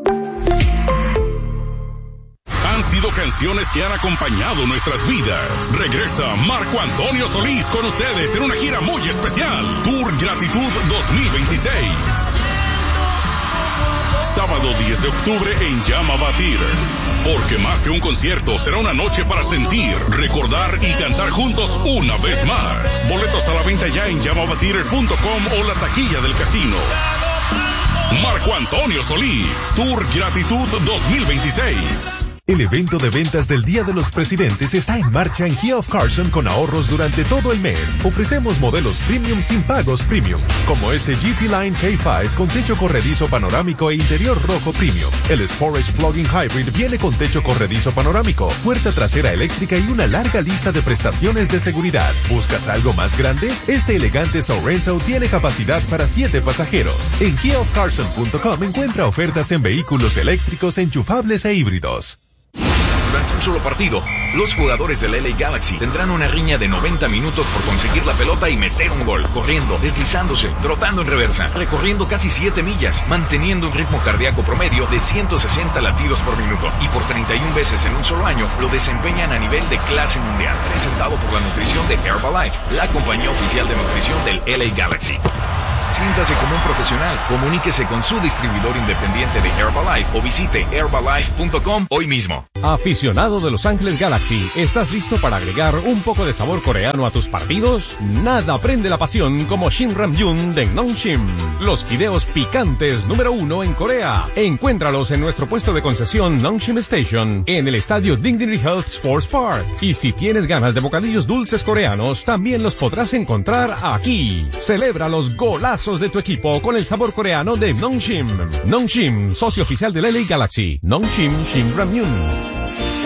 Han sido canciones que han acompañado nuestras vidas. Regresa Marco Antonio Solís con ustedes en una gira muy especial. Tour Gratitud dos mil veintiséis. Sábado diez de octubre en Llama Batir. Porque más que un concierto, será una noche para sentir, recordar y cantar juntos una vez más. Boletos a la venta ya en llama batir punto com o la taquilla del casino. Marco Antonio Solís, Tour Gratitud dos mil veintiséis. El evento de ventas del Día de los Presidentes está en marcha en Kia of Carson con ahorros durante todo el mes. Ofrecemos modelos premium sin pagos premium, como este G T Line K cinco con techo corredizo panorámico e interior rojo premium. El Sportage Plug-in Hybrid viene con techo corredizo panorámico, puerta trasera eléctrica y una larga lista de prestaciones de seguridad. ¿Buscas algo más grande? Este elegante Sorrento tiene capacidad para siete pasajeros. En kia of carson punto com encuentra ofertas en vehículos eléctricos, enchufables e híbridos. Durante un solo partido, los jugadores del L A Galaxy tendrán una riña de noventa minutos por conseguir la pelota y meter un gol, corriendo, deslizándose, trotando en reversa, recorriendo casi siete millas, manteniendo un ritmo cardíaco promedio de ciento sesenta latidos por minuto, y por treinta y una veces en un solo año lo desempeñan a nivel de clase mundial, presentado por la nutrición de Herbalife, la compañía oficial de nutrición del L A Galaxy. Siéntase como un profesional, comuníquese con su distribuidor independiente de Herbalife o visite herbalife punto com hoy mismo. Aficionado de Los Ángeles Galaxy, ¿estás listo para agregar un poco de sabor coreano a tus partidos? Nada prende la pasión como Shin Ramyun de Nongshim, los fideos picantes número uno en Corea. Encuéntralos en nuestro puesto de concesión Nongshim Station, en el estadio Dignity Health Sports Park. Y si tienes ganas de bocadillos dulces coreanos, también los podrás encontrar aquí. Celebra los golazos de tu equipo con el sabor coreano de Nongshim. Nongshim, socio oficial del L A Galaxy. Nongshim Shin Ramyun.